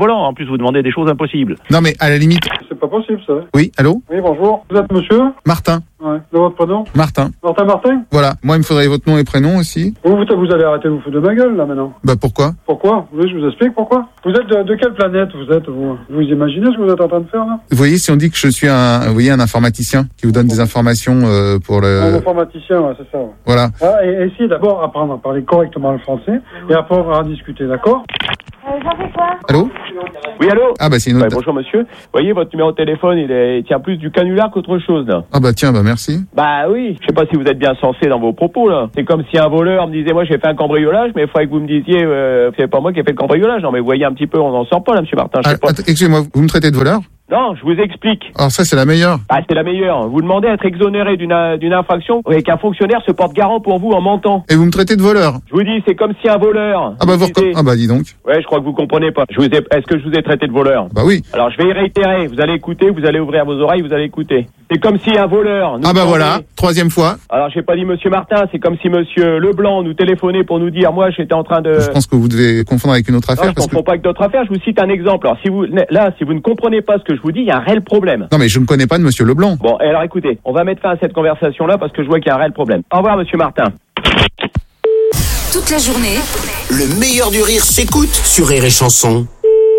plus vous demander des choses impossibles. Non mais à la limite... C'est pas possible ça. Oui, allô? Oui, bonjour. Vous êtes monsieur? Martin. Ouais. De votre prénom? Martin. Martin? Voilà. Moi, il me faudrait votre nom et prénom aussi. Vous allez arrêter de vous foutre de ma gueule, là, maintenant. Bah, pourquoi? Pourquoi? Vous voulez que je vous explique pourquoi? Vous êtes de quelle planète vous êtes, vous? Vous imaginez ce que vous êtes en train de faire, là? Vous voyez, si on dit que je suis un informaticien qui vous donne des informations pour le... Un informaticien, ouais, c'est ça. Ouais. Voilà. Ah, et essayez d'abord apprendre à parler correctement le français et après on va en discuter, d'accord? J'en fais quoi? Allô? Oui, allô? Ah bah c'est une autre... Bonjour monsieur. Vous voyez, votre numéro de téléphone, il tient plus du canular qu'autre chose, là. Ah bah tiens, bah merci. Bah oui. Je sais pas si vous êtes bien sensé dans vos propos, là. C'est comme si un voleur me disait, moi j'ai fait un cambriolage, mais il faudrait que vous me disiez, c'est pas moi qui ai fait le cambriolage. Non mais vous voyez un petit peu, on n'en sort pas là, monsieur Martin, je sais pas. Excusez-moi, vous me traitez de voleur? Non, je vous explique. Alors ça, c'est la meilleure. Ah, c'est la meilleure. Vous demandez à être exonéré d'une infraction et qu'un fonctionnaire se porte garant pour vous en mentant. Et vous me traitez de voleur? Je vous dis, c'est comme si un voleur... Ah bah, ah bah dis donc. Ouais, je crois que vous comprenez pas. Est-ce que je vous ai traité de voleur? Bah oui. Alors, je vais y réitérer. Vous allez écouter, vous allez ouvrir vos oreilles, vous allez écouter. C'est comme si un voleur... Ah bah voilà, troisième fois. Alors, j'ai pas dit monsieur Martin, c'est comme si monsieur Leblanc nous téléphonait pour nous dire, moi, j'étais en train de... Je pense que vous devez confondre avec une autre affaire. Non, je confonds pas avec d'autres affaires. Je vous cite un exemple. Alors, si vous ne comprenez pas ce que je vous dis, il y a un réel problème. Non mais je ne connais pas de monsieur Leblanc. Bon, et alors écoutez, on va mettre fin à cette conversation-là parce que je vois qu'il y a un réel problème. Au revoir, monsieur Martin. Toute la journée, le meilleur du rire s'écoute sur Rire et Chanson.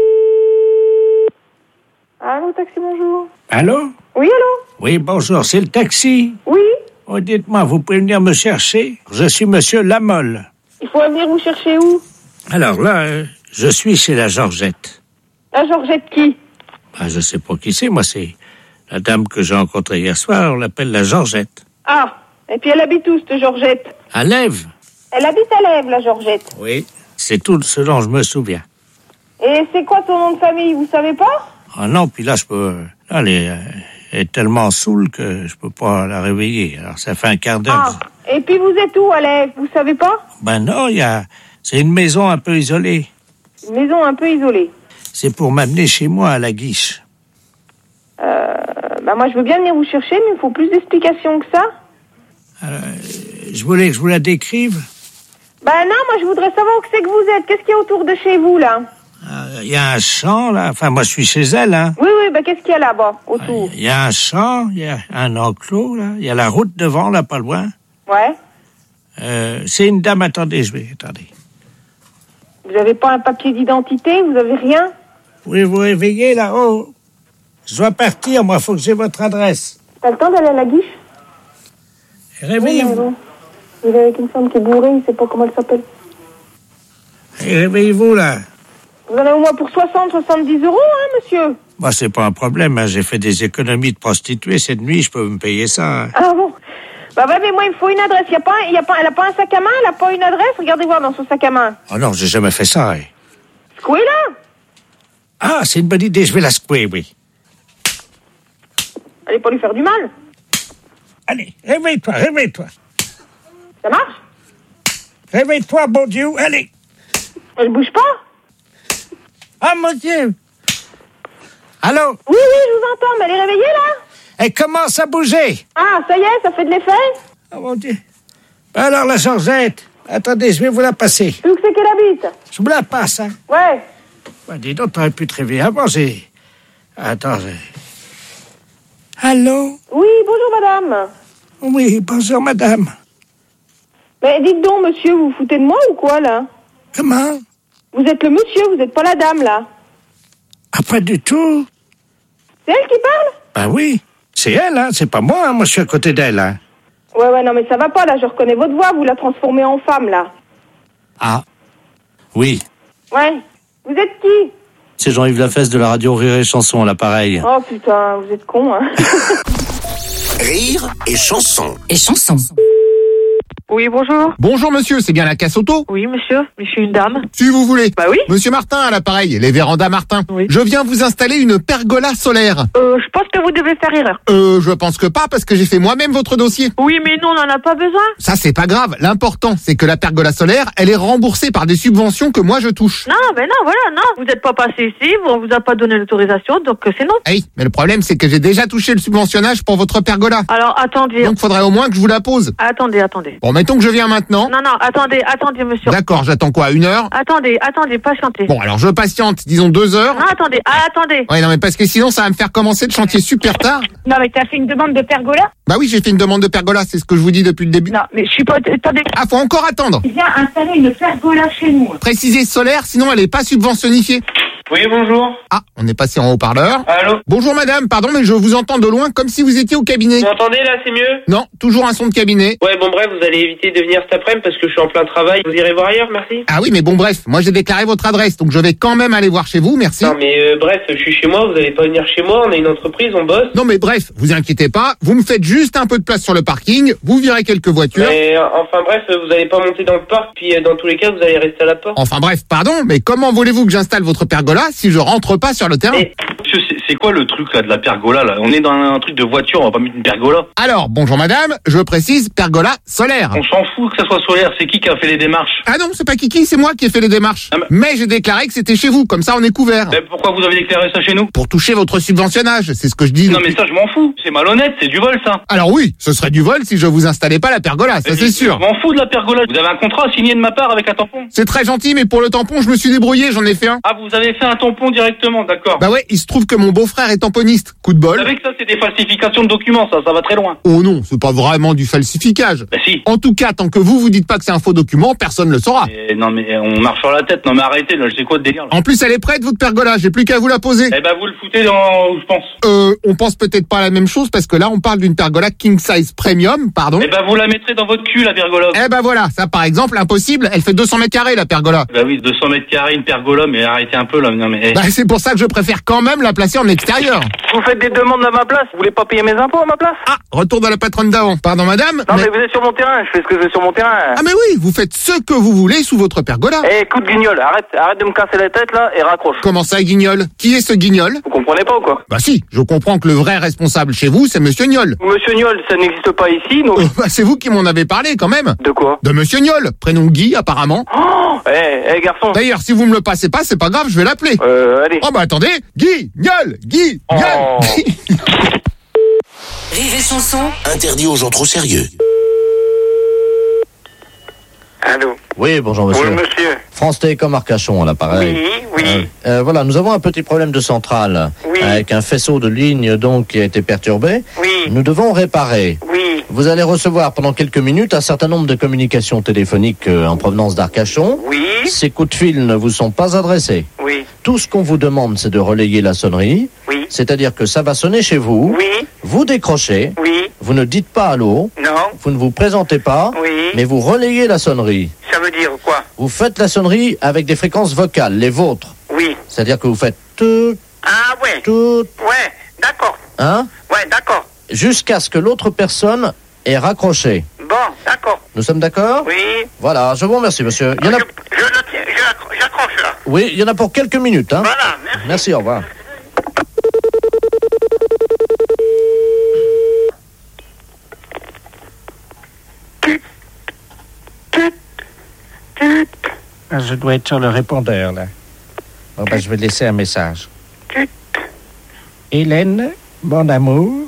Allô, taxi, bonjour. Allô? Oui, allô? Oui, bonjour, c'est le taxi? Oui. Oh, dites-moi, vous pouvez venir me chercher? Je suis monsieur Lamolle. Il faut venir vous chercher où? Alors là, je suis chez la Georgette. La Georgette qui? Ah, je sais pas qui c'est, moi, c'est la dame que j'ai rencontrée hier soir, on l'appelle la Georgette. Ah, et puis elle habite où, cette Georgette? À Lèves. Elle habite à Lèves, la Georgette. Oui, c'est tout ce dont je me souviens. Et c'est quoi ton nom de famille, vous savez pas? Ah non, puis là, je peux... Là, elle est tellement saoule que je peux pas la réveiller. Alors, ça fait un quart d'heure. Ah, et puis vous êtes où, à Lèves? Vous savez pas? Ben non, c'est une maison un peu isolée. Une maison un peu isolée. C'est pour m'amener chez moi à la Guiche. Bah moi je veux bien venir vous chercher, mais il faut plus d'explications que ça. Je voulais que je vous la décrive. Bah non, moi je voudrais savoir où c'est que vous êtes. Qu'est-ce qu'il y a autour de chez vous, là? Il y a un champ, là. Enfin, moi je suis chez elle, hein. Oui, bah qu'est-ce qu'il y a là-bas, autour? Il y a un champ, il y a un enclos, là. Il y a la route devant, là, pas loin. Ouais. C'est une dame, attendez. Vous avez pas un papier d'identité? Vous avez rien? Oui, vous réveillez là-haut. Je dois partir, moi, faut que j'ai votre adresse. T'as le temps d'aller à la Guiche? Réveillez-vous. Il est avec une femme qui est bourrée, il sait pas comment elle s'appelle. Réveillez-vous, là. Vous en avez au moins pour 70 euros, hein, monsieur? Bah, c'est pas un problème, hein. J'ai fait des économies de prostituée cette nuit, je peux me payer ça. Hein. Ah bon? Bah ouais, mais moi, il me faut une adresse. Elle a pas un sac à main, elle a pas une adresse. Regardez voir dans son sac à main. Oh non, j'ai jamais fait ça, hein. Secouez là. Ah, c'est une bonne idée, je vais la secouer, oui. Allez pas lui faire du mal. Allez, réveille-toi. Ça marche? Réveille-toi, bon Dieu, allez. Elle bouge pas? Ah, mon Dieu. Allô? Oui, je vous entends, mais elle est réveillée, là? Elle commence à bouger. Ah, ça y est, ça fait de l'effet? Oh, mon Dieu. Alors, la Georgette, attendez, je vais vous la passer. Où c'est qu'elle habite? Je vous la passe, hein. Ouais. Bah, dis donc, t'aurais pu te réveiller avant, Attends, Allô? Oui, bonjour, madame. Oui, bonjour, madame. Mais dites donc, monsieur, vous vous foutez de moi ou quoi, là? Comment? Vous êtes le monsieur, vous n'êtes pas la dame, là. Ah, pas du tout. C'est elle qui parle? Ben oui, c'est elle, hein. C'est pas moi, hein. Moi, je suis à côté d'elle, hein. Ouais, non, mais ça va pas, là. Je reconnais votre voix, vous la transformez en femme, là. Ah. Oui. Ouais. Vous êtes qui? C'est Jean-Yves Lafesse de la radio Rire et Chanson à l'appareil. Oh putain, vous êtes con, hein. Rire et Chanson. Oui, bonjour. Bonjour monsieur, c'est bien la casse auto? Oui, monsieur, mais je suis une dame. Si vous voulez. Bah oui. Monsieur Martin à l'appareil, les vérandas Martin. Oui. Je viens vous installer une pergola solaire. Je pense que vous devez faire erreur. Je pense que pas parce que j'ai fait moi-même votre dossier. Oui, mais nous, on n'en a pas besoin. Ça c'est pas grave, l'important c'est que la pergola solaire, elle est remboursée par des subventions que moi je touche. Non, voilà, non. Vous n'êtes pas passé ici, on vous a pas donné l'autorisation, donc c'est non. Hey, mais le problème c'est que j'ai déjà touché le subventionnage pour votre pergola. Alors, attendez. Donc faudrait au moins que je vous la pose. Attendez. Bon, mettons que je viens maintenant. Non, attendez, monsieur. D'accord, j'attends quoi, 1 heure? Attendez, patientez. Bon, alors je patiente, disons 2 heures. Non, attendez. Ouais, non, mais parce que sinon, ça va me faire commencer le chantier super tard. Non, mais t'as fait une demande de pergola? Bah oui, j'ai fait une demande de pergola, c'est ce que je vous dis depuis le début. Non, mais je suis pas... Attendez. Ah, faut encore attendre. Il vient installer une pergola chez nous. Précisez solaire, sinon elle est pas subventionnée. Oui, bonjour. Ah, on est passé en haut-parleur. Allô? Bonjour madame, pardon, mais je vous entends de loin comme si vous étiez au cabinet. Vous m'entendez là, c'est mieux? Non, toujours un son de cabinet. Ouais, bon bref, vous allez éviter de venir cet après-midi parce que je suis en plein travail. Vous irez voir ailleurs, merci. Ah oui, mais bon bref, moi j'ai déclaré votre adresse, donc je vais quand même aller voir chez vous, merci. Non mais bref, je suis chez moi, vous allez pas venir chez moi, on a une entreprise, on bosse. Non mais bref, vous inquiétez pas, vous me faites juste un peu de place sur le parking, vous virez quelques voitures. Mais enfin bref, vous allez pas monter dans le parc, puis dans tous les cas, vous allez rester à la porte. Enfin bref, pardon, mais comment voulez-vous que j'installe votre pergola si je rentre pas sur le terrain? Monsieur, c'est quoi le truc là de la pergola là? On est dans un truc de voiture, on va pas mettre une pergola. Alors, bonjour madame, je précise pergola solaire. On s'en fout que ça soit solaire, c'est qui a fait les démarches? Ah non, c'est pas Kiki, c'est moi qui ai fait les démarches. Mais j'ai déclaré que c'était chez vous, comme ça on est couvert. Mais pourquoi vous avez déclaré ça chez nous? Pour toucher votre subventionnage, c'est ce que je dis. Non mais ça je m'en fous, c'est malhonnête, c'est du vol ça. Alors oui, ce serait du vol si je vous installais pas la pergola, ça c'est sûr. Je m'en fous de la pergola, vous avez un contrat signé de ma part avec un tampon. C'est très gentil, mais pour le tampon, je me suis débrouillé, j'en ai fait un. Ah, vous avez fait un tampon directement, d'accord. Bah ouais, il se trouve que mon beau-frère est tamponiste, coup de bol. Vous savez que ça c'est des falsifications de documents, ça va très loin. Oh non, c'est pas vraiment du falsificage. Bah si. En tout cas, tant que vous dites pas que c'est un faux document, personne le saura. Non mais on marche sur la tête, non mais arrêtez, là, je sais quoi de délire. Là. En plus, elle est prête, votre pergola, j'ai plus qu'à vous la poser. Eh ben vous le foutez dans où je pense. On pense peut-être pas à la même chose parce que là, on parle d'une pergola king size premium, pardon. Eh ben vous la mettrez dans votre cul, la pergola. Eh ben voilà, ça par exemple, impossible, elle fait 200 mètres carrés la pergola. Bah oui, 200 mètres carrés, une pergola, mais arrêtez un peu là, non mais... Bah c'est pour ça que je préfère quand même la placer en extérieur. Vous faites des demandes à ma place, vous voulez pas payer mes impôts à ma place? Ah, retour dans la patronne d'avant. Pardon madame. Non mais vous êtes sur mon terrain, je fais ce que je veux sur mon terrain. Ah mais oui, vous faites ce que vous voulez sous votre pergola. Eh, coup de guignol, arrête de me casser la tête là et raccroche. Comment ça, guignol? Qui est ce guignol? Vous comprenez pas ou quoi? Bah si, je comprends que le vrai responsable chez vous, c'est Monsieur Niol. Monsieur Niol, ça n'existe pas ici, donc... Bah c'est vous qui m'en avez parlé quand même. De quoi? De Monsieur Niol, prénom Guy apparemment. Oh, garçon. D'ailleurs, si vous me le passez pas, c'est pas grave, je vais l'appeler. Allez. Oh bah attendez, Guy, Niol, Guy, Niol. Rire et chanson, interdit aux gens trop sérieux. Allô? Oui, bonjour monsieur. Oui, monsieur. France Télécom Arcachon à l'appareil. Oui. Voilà, nous avons un petit problème de centrale. Oui. Avec un faisceau de ligne donc qui a été perturbé. Oui. Nous devons réparer. Oui. Vous allez recevoir pendant quelques minutes un certain nombre de communications téléphoniques en provenance d'Arcachon. Oui. Ces coups de fil ne vous sont pas adressés. Oui. Tout ce qu'on vous demande, c'est de relayer la sonnerie. Oui. C'est-à-dire que ça va sonner chez vous. Oui. Vous décrochez. Oui. Vous ne dites pas allô. Non. Vous ne vous présentez pas. Oui. Mais vous relayez la sonnerie. Ça veut dire quoi? Vous faites la sonnerie avec des fréquences vocales, les vôtres. Oui. C'est-à-dire que vous faites tout. Ah ouais. Tout. Ouais, d'accord. Hein? Ouais, d'accord. Jusqu'à ce que l'autre personne ait raccroché. Bon, d'accord. Nous sommes d'accord? Oui. Voilà, je vous remercie, monsieur. Il y en a... J'accroche là. Oui, il y en a pour quelques minutes. Hein? Voilà, merci. Merci, au revoir. Je dois être sur le répondeur, là. Bon, ben, je vais laisser un message. Hélène, mon amour,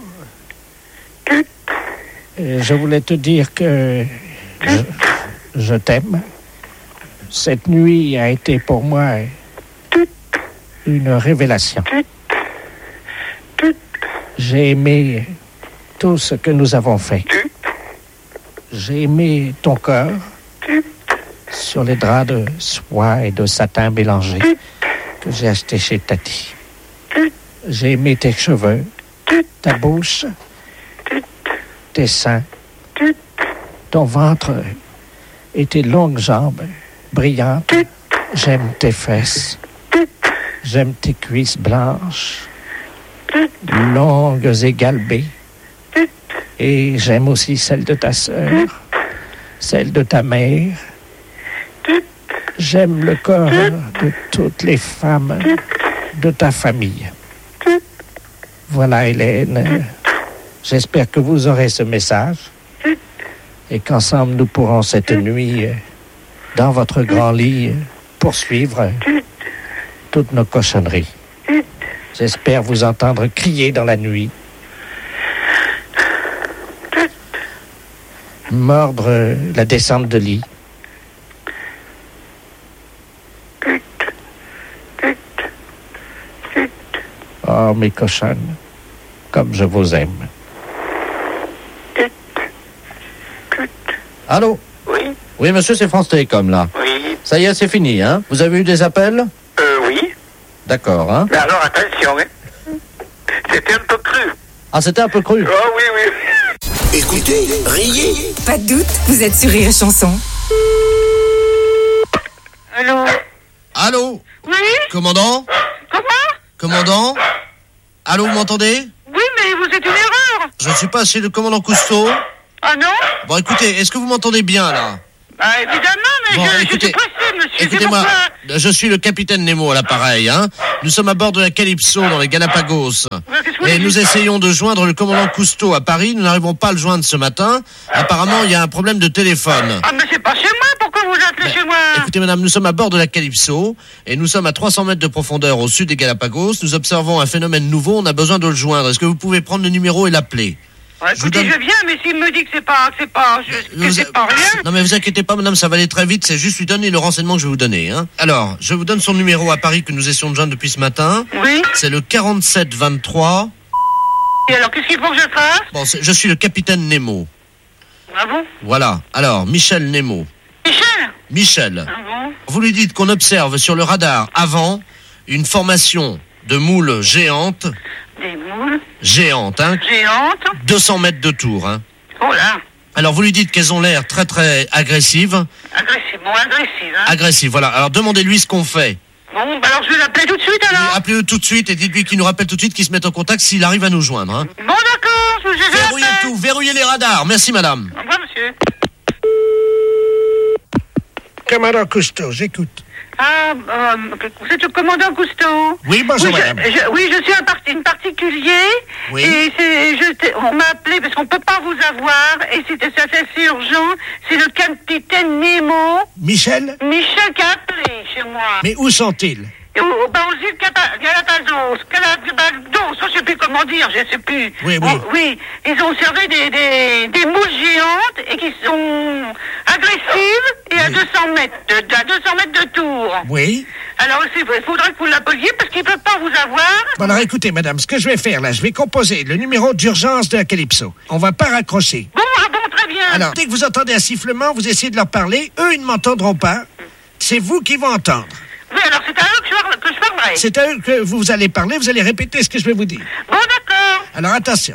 je voulais te dire que je t'aime. Cette nuit a été pour moi une révélation. J'ai aimé tout ce que nous avons fait. J'ai aimé ton corps sur les draps de soie et de satin mélangés que j'ai achetés chez Tati. J'ai aimé tes cheveux, ta bouche, tes seins, ton ventre et tes longues jambes brillantes. J'aime tes fesses. J'aime tes cuisses blanches, longues et galbées. Et j'aime aussi celle de ta sœur, celle de ta mère. J'aime le corps de toutes les femmes de ta famille. Voilà, Hélène. J'espère que vous aurez ce message et qu'ensemble nous pourrons cette nuit, dans votre grand lit, poursuivre toutes nos cochonneries. J'espère vous entendre crier dans la nuit. mordre la descente de lit. Oh, mes cochonnes, comme je vous aime. Allô? Oui. Oui, monsieur, c'est France Télécom, là. Oui. Ça y est, c'est fini, hein? Vous avez eu des appels? Oui. D'accord, hein? Mais alors, attention, hein. C'était un peu cru. Ah, c'était un peu cru? Oh, oui, oui. Écoutez, riez. Pas de doute, vous êtes sur Rire et Chanson. Allô? Allô? Oui? Commandant? Comment? Commandant? Allô, vous m'entendez? Oui, mais vous êtes une erreur. Je ne suis pas chez le commandant Cousteau. Ah non? Bon, écoutez, est-ce que vous m'entendez bien, là? Bah, évidemment, mais Bon, je écoutez, suis pressé, monsieur. Écoutez-moi, je suis le capitaine Nemo à l'appareil, hein. Nous sommes à bord de la Calypso dans les Galapagos. Et nous essayons de joindre le commandant Cousteau à Paris. Nous n'arrivons pas à le joindre ce matin. Apparemment, il y a un problème de téléphone. Ah, mais c'est pas chez moi. Pourquoi vous appelez chez moi? Écoutez, madame, nous sommes à bord de la Calypso et nous sommes à 300 mètres de profondeur au sud des Galapagos. Nous observons un phénomène nouveau. On a besoin de le joindre. Est-ce que vous pouvez prendre le numéro et l'appeler? Ouais, écoutez, je viens, mais s'il me dit que c'est pas rien. Non, mais vous inquiétez pas, madame, ça va aller très vite. C'est juste lui donner le renseignement que je vais vous donner, hein. Alors, je vous donne son numéro à Paris que nous essayons de joindre depuis ce matin. Oui. C'est le 4723. Et alors, qu'est-ce qu'il faut que je fasse? Bon, je suis le capitaine Nemo. Ah bon? Voilà. Alors, Michel Nemo. Michel. Ah bon? Vous lui dites qu'on observe sur le radar avant une formation de moules géantes. Des moules? Géantes, hein? Géantes? 200 mètres de tour, hein? Oh là! Alors, vous lui dites qu'elles ont l'air très, très agressives. Agressive, hein? Agressives, voilà. Alors, demandez-lui ce qu'on fait. Bon, bah alors je vais l'appeler tout de suite, alors. Oui, appelez-le tout de suite et dites-lui qu'il nous rappelle tout de suite, qu'il se mette en contact s'il arrive à nous joindre, hein? Bon, d'accord, je vais verrouillez tout, verrouillez les radars. Merci, madame. Au revoir, monsieur. Commandant Cousteau, j'écoute. Ah, vous êtes le commandant Cousteau? Oui, bonjour, madame. Oui, je suis un particulier. Oui. Et on m'a appelé parce qu'on peut pas vous avoir. Et c'est assez urgent. C'est le capitaine Nemo. Michel? Michel qui a appelé chez moi. Mais où sont-ils? Aux îles Galapagos, je sais plus comment dire, je sais plus. Oui. Oui, ils ont observé des moules géantes et qui sont agressives et à 200 mètres de tour. Oui. Alors, il faudrait que vous l'appeliez parce qu'ils ne peuvent pas vous avoir. Bon, alors écoutez, madame, ce que je vais faire là, je vais composer le numéro d'urgence de la Calypso. On va pas raccrocher. Bon, très bien. Alors, dès que vous entendez un sifflement, vous essayez de leur parler. Eux, ils ne m'entendront pas. C'est vous qui vont entendre. Oui, alors c'est à eux que je parlerai. C'est à eux que vous allez parler, vous allez répéter ce que je vais vous dire. Bon, d'accord. Alors, attention.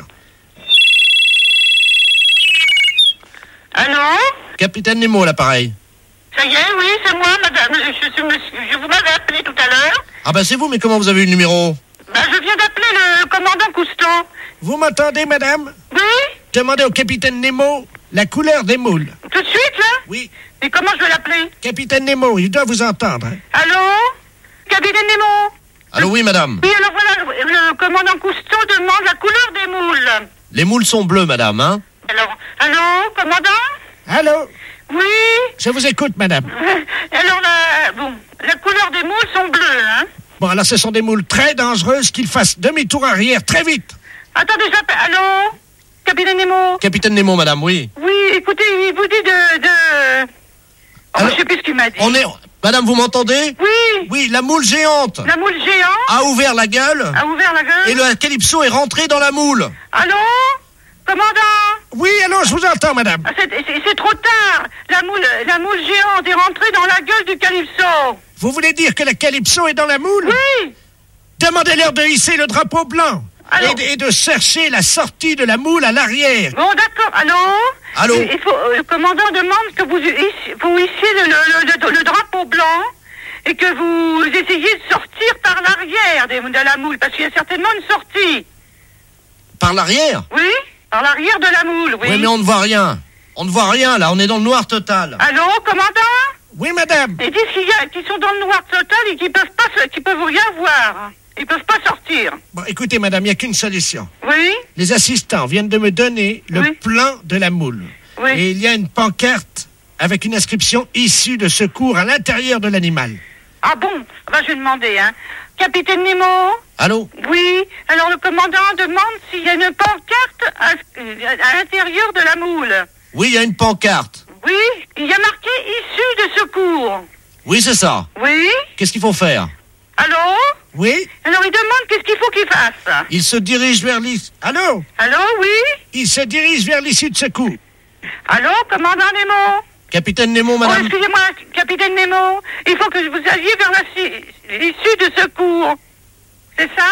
Allô? Capitaine Nemo, à l'appareil. Ça y est, oui, c'est moi, madame. Je vous m'avais appelé tout à l'heure. Ah ben c'est vous, mais comment vous avez eu le numéro? Je viens d'appeler le commandant Cousteau. Vous m'entendez, madame? Oui. Demandez au capitaine Nemo la couleur des moules. Tout de suite, là? Oui. Et comment je vais l'appeler? Capitaine Nemo, il doit vous entendre. Allô? Capitaine Nemo? Allô, oui, madame. Oui, alors voilà, le commandant Cousteau demande la couleur des moules. Les moules sont bleues, madame, hein? Alors, allô, commandant? Allô? Oui? Je vous écoute, madame. Alors, la couleur des moules sont bleues, hein? Bon, alors ce sont des moules très dangereuses qu'ils fassent demi-tour arrière très vite. Attendez, j'appelle. Allô? Capitaine Nemo? Capitaine Nemo, madame, oui. Oui, écoutez, il vous dit je sais plus ce qu'il m'a dit. Madame, vous m'entendez? Oui. Oui, la moule géante. La moule géante? A ouvert la gueule. Et le Calypso est rentré dans la moule. Allô? Commandant? Oui, allô, je vous entends, madame. C'est trop tard. La moule géante est rentrée dans la gueule du Calypso. Vous voulez dire que la Calypso est dans la moule? Oui. Demandez-leur de hisser le drapeau blanc. Et de chercher la sortie de la moule à l'arrière. Bon, d'accord. Allô? Le commandant demande que vous hissiez le drapeau blanc et que vous essayiez de sortir par l'arrière de la moule, parce qu'il y a certainement une sortie. Par l'arrière? Oui, par l'arrière de la moule, oui. Oui, mais on ne voit rien. On ne voit rien, là. On est dans le noir total. Allô, commandant? Oui, madame. Ils disent qu'ils sont dans le noir total et qu'ils peuvent rien voir. Ils peuvent pas sortir. Bon, écoutez, madame, il n'y a qu'une solution. Oui? Les assistants viennent de me donner le plan de la moule. Oui. Et il y a une pancarte avec une inscription issue de secours à l'intérieur de l'animal. Ah bon? Je vais demander, hein. Capitaine Nemo? Allô? Oui. Alors le commandant demande s'il y a une pancarte à l'intérieur de la moule. Oui, il y a une pancarte. Oui, il y a marqué issue de secours. Oui, c'est ça. Oui. Qu'est-ce qu'il faut faire? Allô? Oui. Alors il demande qu'est-ce qu'il faut qu'il fasse. Il se dirige vers l'issue. Allô? Allô, oui? Il se dirige vers l'issue de secours. Allô, commandant Nemo? Capitaine Nemo, madame. Oh, excusez-moi, capitaine Nemo. Il faut que vous alliez vers l'issue de secours. C'est ça?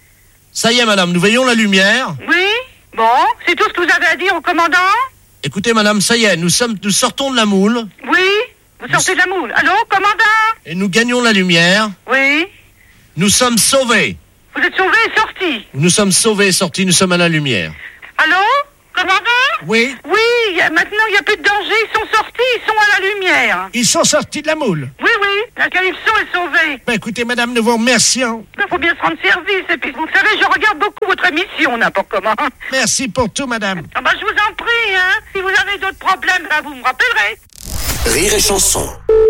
Ça y est, madame, nous voyons la lumière. Oui. Bon, c'est tout ce que vous avez à dire au commandant? Écoutez, madame, ça y est, nous sortons de la moule. Oui. Vous sortez de la moule. Allô, commandant? Et nous gagnons la lumière. Oui. Nous sommes sauvés. Vous êtes sauvés et sortis? Nous sommes sauvés et sortis, nous sommes à la lumière. Allô, commandant? Oui. Oui, maintenant il n'y a plus de danger, ils sont sortis, ils sont à la lumière. Ils sont sortis de la moule. Oui, la Calypso est sauvée. Ben écoutez, madame, nous vous remercions. Il faut bien se rendre service, et puis vous savez, je regarde beaucoup votre émission, n'importe comment. Merci pour tout, madame. Ah bah je vous en prie, hein. Si vous avez d'autres problèmes, là, vous me rappellerez. Rire et chanson.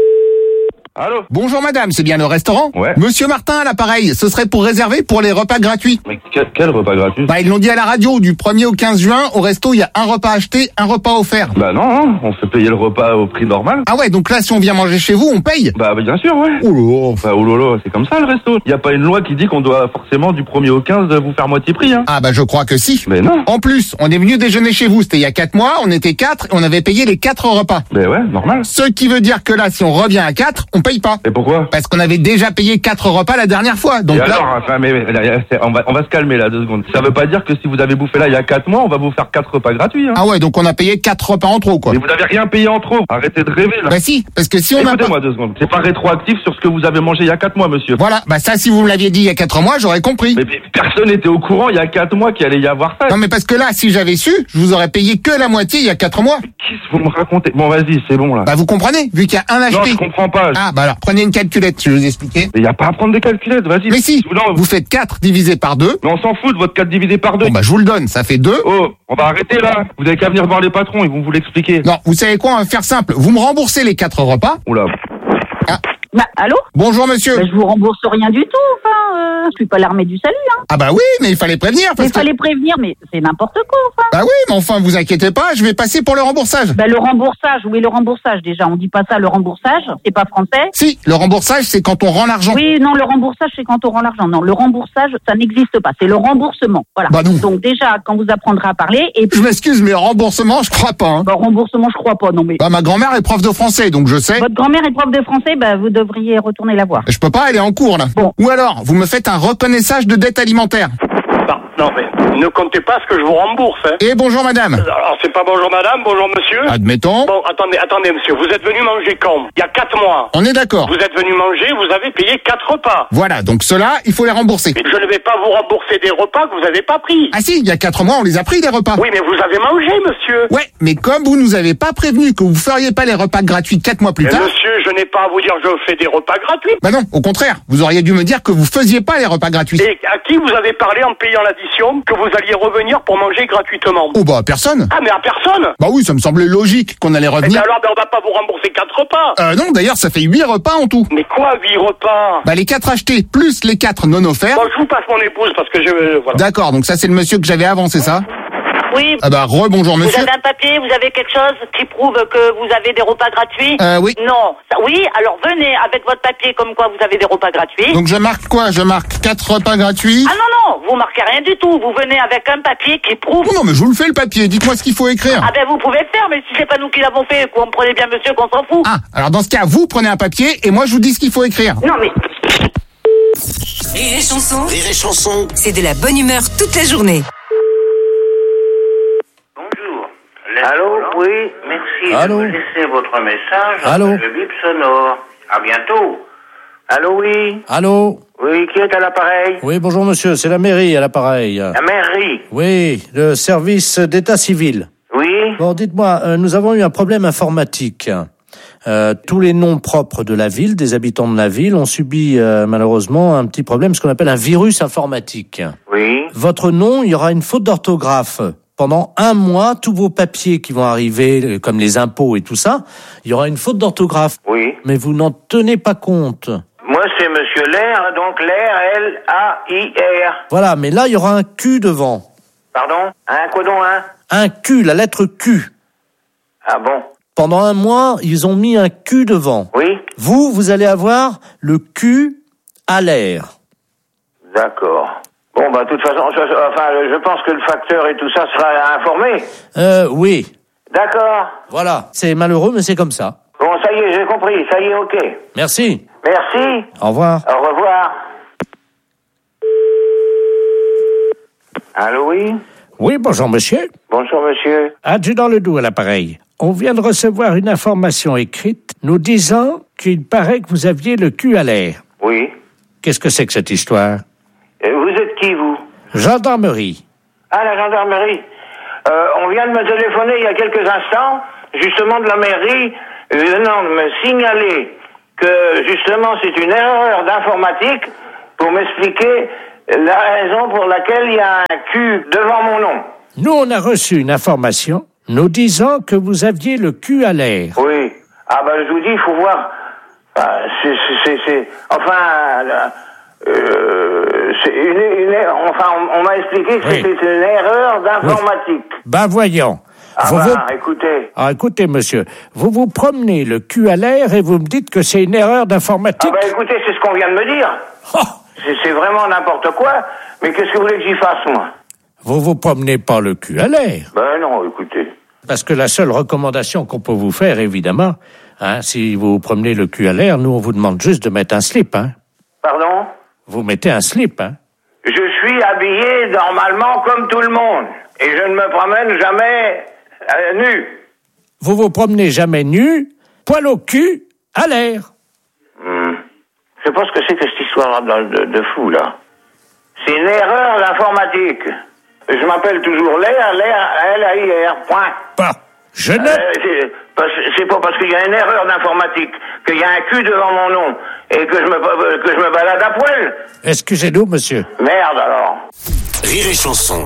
Allô? Bonjour madame, c'est bien le restaurant? Ouais. Monsieur Martin à l'appareil, ce serait pour réserver pour les repas gratuits. Mais quel repas gratuit? Bah ils l'ont dit à la radio, du 1er au 15 juin, au resto il y a un repas acheté, un repas offert. Bah non, on fait payer le repas au prix normal. Ah ouais, donc là si on vient manger chez vous, on paye? Bah bien sûr, ouais. Oulolo. Bah oulolo, c'est comme ça le resto. Y a pas une loi qui dit qu'on doit forcément du 1er au 15 vous faire moitié prix, hein. Ah bah je crois que si. Mais non. En plus, on est venu déjeuner chez vous, c'était il y a 4 mois, on était 4 et on avait payé les 4 repas. Bah ouais, normal. Ce qui veut dire que là, si on revient à 4, on paye pas. Et pourquoi? Parce qu'on avait déjà payé 4 repas la dernière fois. Donc et là... alors, enfin, mais on va se calmer là 2 secondes. Ça veut pas dire que si vous avez bouffé là il y a 4 mois, on va vous faire 4 repas gratuits, hein. Ah ouais, donc on a payé 4 repas en trop, quoi. Mais vous avez rien payé en trop. Arrêtez de rêver là. Bah si, parce que si on a pas... Écoutez-moi 2 secondes. C'est pas rétroactif sur ce que vous avez mangé il y a 4 mois, monsieur. Voilà, bah ça si vous me l'aviez dit il y a 4 mois, j'aurais compris. Mais personne n'était au courant il y a 4 mois qu'il allait y avoir ça. Non mais parce que là, si j'avais su, je vous aurais payé que la moitié il y a 4 mois. Qu'est-ce que vous me racontez? Bon vas-y, c'est bon là. Bah vous comprenez, vu qu'il y a un acheté. Non, je comprends pas. Ah bah alors, prenez une calculette, je vais vous expliquer. Mais y a pas à prendre des calculettes, vas-y. Mais si, vous faites 4 divisé par 2. Mais on s'en fout de votre 4 divisé par 2. Bon bah je vous le donne, ça fait 2. Oh, on va arrêter là. Vous avez qu'à venir voir les patrons, ils vont vous l'expliquer. Non, vous savez quoi, on va faire simple. Vous me remboursez les 4 repas. Oula. Ah. Bah, allô? Bonjour monsieur. Bah, je vous rembourse rien du tout, enfin, je suis pas l'armée du salut, hein. Ah bah oui, mais il fallait prévenir. Il fallait prévenir, mais c'est n'importe quoi, enfin. Bah oui, mais enfin, vous inquiétez pas, je vais passer pour le remboursage. Bah le remboursage, oui, le remboursage déjà, on dit pas ça, le remboursage, c'est pas français. Si, le remboursage, c'est quand on rend l'argent. Oui, non, le remboursage, c'est quand on rend l'argent. Non, le remboursage, ça n'existe pas, c'est le remboursement, voilà. Bah non. Donc déjà, quand vous apprendrez à parler, et puis... Je m'excuse, mais remboursement, je crois pas, hein. Bah remboursement, je crois pas, non mais... Bah ma grand-mère est prof de français, donc je sais. Votre grand-mère est prof de français, bah vous devriez retourner la voir. Je peux pas, elle est en cours, là. Bon. Ou alors, vous me faites un reconnaissage de dette alimentaire. Non, mais ne comptez pas ce que je vous rembourse, hein. Et bonjour madame. Alors, c'est pas bonjour madame, bonjour monsieur. Admettons. Bon, attendez monsieur, vous êtes venu manger quand? Il y a 4 mois. On est d'accord. Vous êtes venu manger, vous avez payé 4 repas. Voilà, donc ceux-là, il faut les rembourser. Mais je ne vais pas vous rembourser des repas que vous n'avez pas pris. Ah si, il y a 4 mois, on les a pris, les repas. Oui, mais vous avez mangé, monsieur. Ouais, mais comme vous nous avez pas prévenu que vous feriez pas les repas gratuits 4 mois plus mais tard... monsieur, je n'ai pas à vous dire que je fais des repas gratuits. Bah non, au contraire, vous auriez dû me dire que vous faisiez pas les repas gratuits. Et à qui vous avez parlé en payant l'addition que vous alliez revenir pour manger gratuitement? Oh bah personne. Ah mais à personne. Bah oui, ça me semblait logique qu'on allait Et revenir. alors, on va pas vous rembourser 4 repas. Non, d'ailleurs, ça fait 8 repas en tout. Mais quoi, 8 repas? Bah les 4 achetés, plus les 4 non offerts. Bon, je vous passe mon épouse parce que je... voilà. D'accord, donc ça c'est le monsieur que j'avais avant, c'est ça? Oui. Ah bah rebonjour monsieur. Vous avez un papier, vous avez quelque chose qui prouve que vous avez des repas gratuits? Oui. Non. Oui, alors venez avec votre papier comme quoi vous avez des repas gratuits. Donc je marque quoi? Je marque 4 repas gratuits. Ah non, vous marquez rien du tout. Vous venez avec un papier qui prouve... Oh non, mais je vous le fais le papier, dites-moi ce qu'il faut écrire. Ah ben vous pouvez le faire, mais si c'est pas nous qui l'avons fait, comprenez bien monsieur qu'on s'en fout. Ah, alors dans ce cas, vous prenez un papier et moi je vous dis ce qu'il faut écrire. Non mais... Rire et chanson. Rire et chanson. C'est de la bonne humeur toute la journée. Allô, oui, merci Allô? de me laisser votre message. Allô? Le bip sonore. À bientôt. Allô, oui. Allô? Oui, qui est à l'appareil? Oui, bonjour monsieur, c'est la mairie à l'appareil. La mairie. Oui, le service d'état civil. Oui. Bon, dites-moi, nous avons eu un problème informatique. Tous les noms propres de la ville, des habitants de la ville, ont subi malheureusement un petit problème, ce qu'on appelle un virus informatique. Oui. Votre nom, il y aura une faute d'orthographe. Pendant 1 mois, tous vos papiers qui vont arriver, comme les impôts et tout ça, il y aura une faute d'orthographe. Oui. Mais vous n'en tenez pas compte. Moi, c'est monsieur Lair, donc Lair, L-A-I-R. Voilà, mais là, il y aura un Q devant. Pardon? Un quoi donc, un? Un Q, la lettre Q. Ah bon? Pendant un mois, ils ont mis un cul devant. Oui. Vous allez avoir le cul à l'air. D'accord. Bon, bah, de toute façon, je pense que le facteur et tout ça sera informé. Oui. D'accord. Voilà. C'est malheureux, mais c'est comme ça. Bon, ça y est, j'ai compris. Ça y est, ok. Merci. Merci. Au revoir. Au revoir. Allô, oui? Oui, bonjour, monsieur. Bonjour, monsieur. Adjudant Ledoux à l'appareil. On vient de recevoir une information écrite nous disant qu'il paraît que vous aviez le cul à l'air. Oui. Qu'est-ce que c'est que cette histoire? Vous êtes qui, vous? Gendarmerie. Ah, la gendarmerie. On vient de me téléphoner il y a quelques instants, justement de la mairie, venant de me signaler que, justement, c'est une erreur d'informatique pour m'expliquer la raison pour laquelle il y a un cul devant mon nom. Nous, on a reçu une information nous disant que vous aviez le cul à l'air. Oui. Ah, ben, je vous dis, il faut voir. On m'a expliqué que c'était une erreur d'informatique. Oui. Ben, voyons. Écoutez. Écoutez, monsieur, vous vous promenez le cul à l'air et vous me dites que c'est une erreur d'informatique. Ah, ben, écoutez, c'est ce qu'on vient de me dire. Oh. C'est vraiment n'importe quoi. Mais qu'est-ce que vous voulez que j'y fasse, moi? Vous promenez pas le cul à l'air. Ben, non, écoutez. Parce que la seule recommandation qu'on peut vous faire, évidemment, si vous promenez le cul à l'air, nous, on vous demande juste de mettre un slip, hein. Pardon? Vous mettez un slip, hein. Je suis habillé normalement comme tout le monde. Et je ne me promène jamais nu. Vous vous promenez jamais nu, poil au cul, à l'air. Je sais pas ce que c'est que cette histoire de fou, là. C'est une erreur d'informatique. Je m'appelle toujours l'air, L-A-I-R, point. Bah, je ne... c'est pas parce qu'il y a une erreur d'informatique qu'il y a un cul devant mon nom et que je me balade à poil. Excusez-nous, monsieur. Merde, alors. Rire et chanson.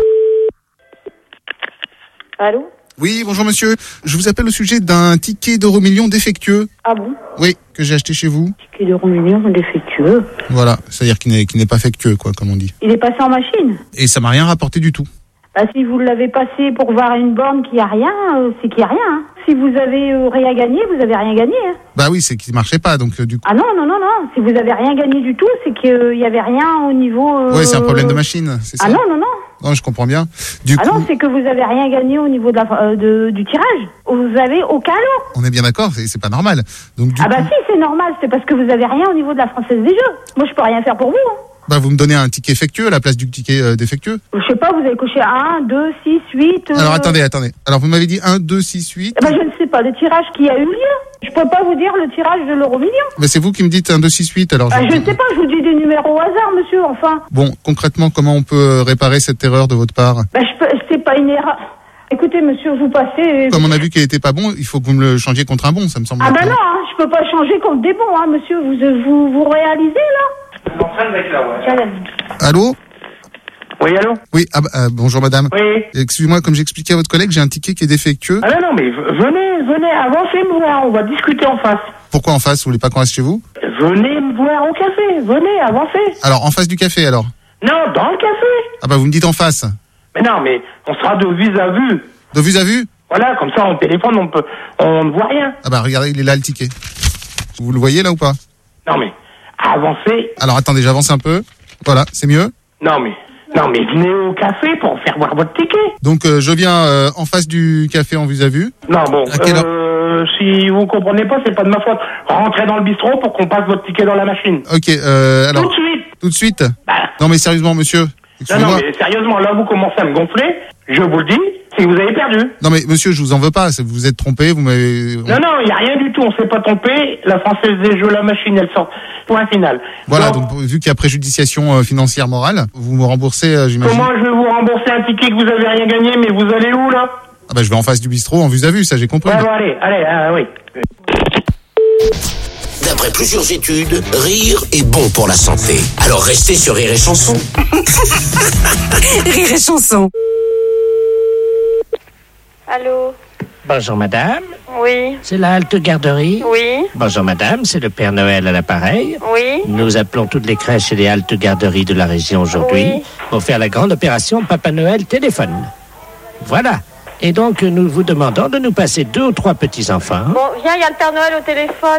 Allô? Oui, bonjour monsieur. Je vous appelle au sujet d'un ticket d'Euromillions défectueux. Ah bon? Oui, que j'ai acheté chez vous. Ticket d'Euromillions défectueux? Voilà, c'est-à-dire qu'il n'est pas factueux, quoi, comme on dit. Il est passé en machine? Et ça m'a rien rapporté du tout. Bah, si vous l'avez passé pour voir une borne qui a rien, c'est qu'il y a rien. Hein. Si vous avez rien gagné, vous avez rien gagné. Hein. Bah oui, c'est qu'il marchait pas, donc du coup... Ah non. Si vous avez rien gagné du tout, c'est qu'il y avait rien au niveau... Ouais, c'est un problème de machine, c'est ça? Ah non. Non, je comprends bien. Non, c'est que vous avez rien gagné au niveau de du tirage. Vous avez aucun lot. On est bien d'accord, c'est pas normal. Donc, si, c'est normal. C'est parce que vous avez rien au niveau de la Française des Jeux. Moi, je peux rien faire pour vous. Hein. Bah, vous me donnez un ticket effectueux à la place du ticket défectueux? Je sais pas, vous avez coché 1, 2, 6, 8... Alors, attendez. Alors, vous m'avez dit 1, 2, 6, 8... je ne sais pas, le tirage qui a eu lieu. Je peux pas vous dire le tirage de l'Euromillion. Mais c'est vous qui me dites 1, 2, 6, 8, alors... je ne sais pas, je vous dis des numéros au hasard, monsieur, enfin. Bon, concrètement, comment on peut réparer cette erreur de votre part? C'est pas une erreur... Écoutez, monsieur, vous passez... Comme on a vu qu'elle était pas bon, il faut que vous me le changiez contre un bon, ça me semble... non, je peux pas changer contre des bons, hein, monsieur. Vous réalisez, là? Allô? Oui, allô? Oui, bonjour madame. Oui. Excusez-moi, comme j'expliquais à votre collègue, j'ai un ticket qui est défectueux. Ah non, mais venez, avancez me voir, on va discuter en face. Pourquoi en face? Vous voulez pas qu'on reste chez vous? Venez me voir au café, venez, avancez. Alors, en face du café, alors? Non, dans le café. Ah bah vous me dites en face. Mais non, mais on sera de vue à vue. De vue à vue? Voilà, comme ça, on téléphone, on ne voit rien. Ah bah regardez, il est là le ticket. Vous le voyez là ou pas? Non mais, avancez. Alors attendez, j'avance un peu. Voilà, c'est mieux? Non mais venez au café pour faire voir votre ticket. Donc je viens en face du café en vue à vue. Non bon, si vous comprenez pas, c'est pas de ma faute. Rentrez dans le bistrot pour qu'on passe votre ticket dans la machine. Ok, alors... Tout de suite. Tout de suite? Non mais sérieusement monsieur. Non mais sérieusement, là vous commencez à me gonfler. Je vous le dis, c'est que vous avez perdu. Non mais monsieur, je vous en veux pas, vous vous êtes trompé, vous m'avez... Non, il y a rien du tout, on s'est pas trompé. La Française des Jeux, la machine, elle sort. Point final. Voilà, donc vu qu'il y a préjudiciation financière morale, vous me remboursez, j'imagine. Comment je vais vous rembourser un ticket que vous avez rien gagné, mais vous allez où là? Ah bah je vais en face du bistrot en vue à vue, ça j'ai compris. Ouais, bon, allez, oui. D'après plusieurs études, rire est bon pour la santé. Alors restez sur Rire et Chanson. Rire et Chanson. Allô? Bonjour madame. Oui. C'est la halte garderie? Oui. Bonjour madame, c'est le Père Noël à l'appareil. Oui. Nous appelons toutes les crèches et les haltes garderies de la région aujourd'hui pour faire la grande opération Papa Noël téléphone. Voilà. Et donc, nous vous demandons de nous passer 2 ou 3 petits-enfants. Bon, viens, il y a le Père Noël au téléphone.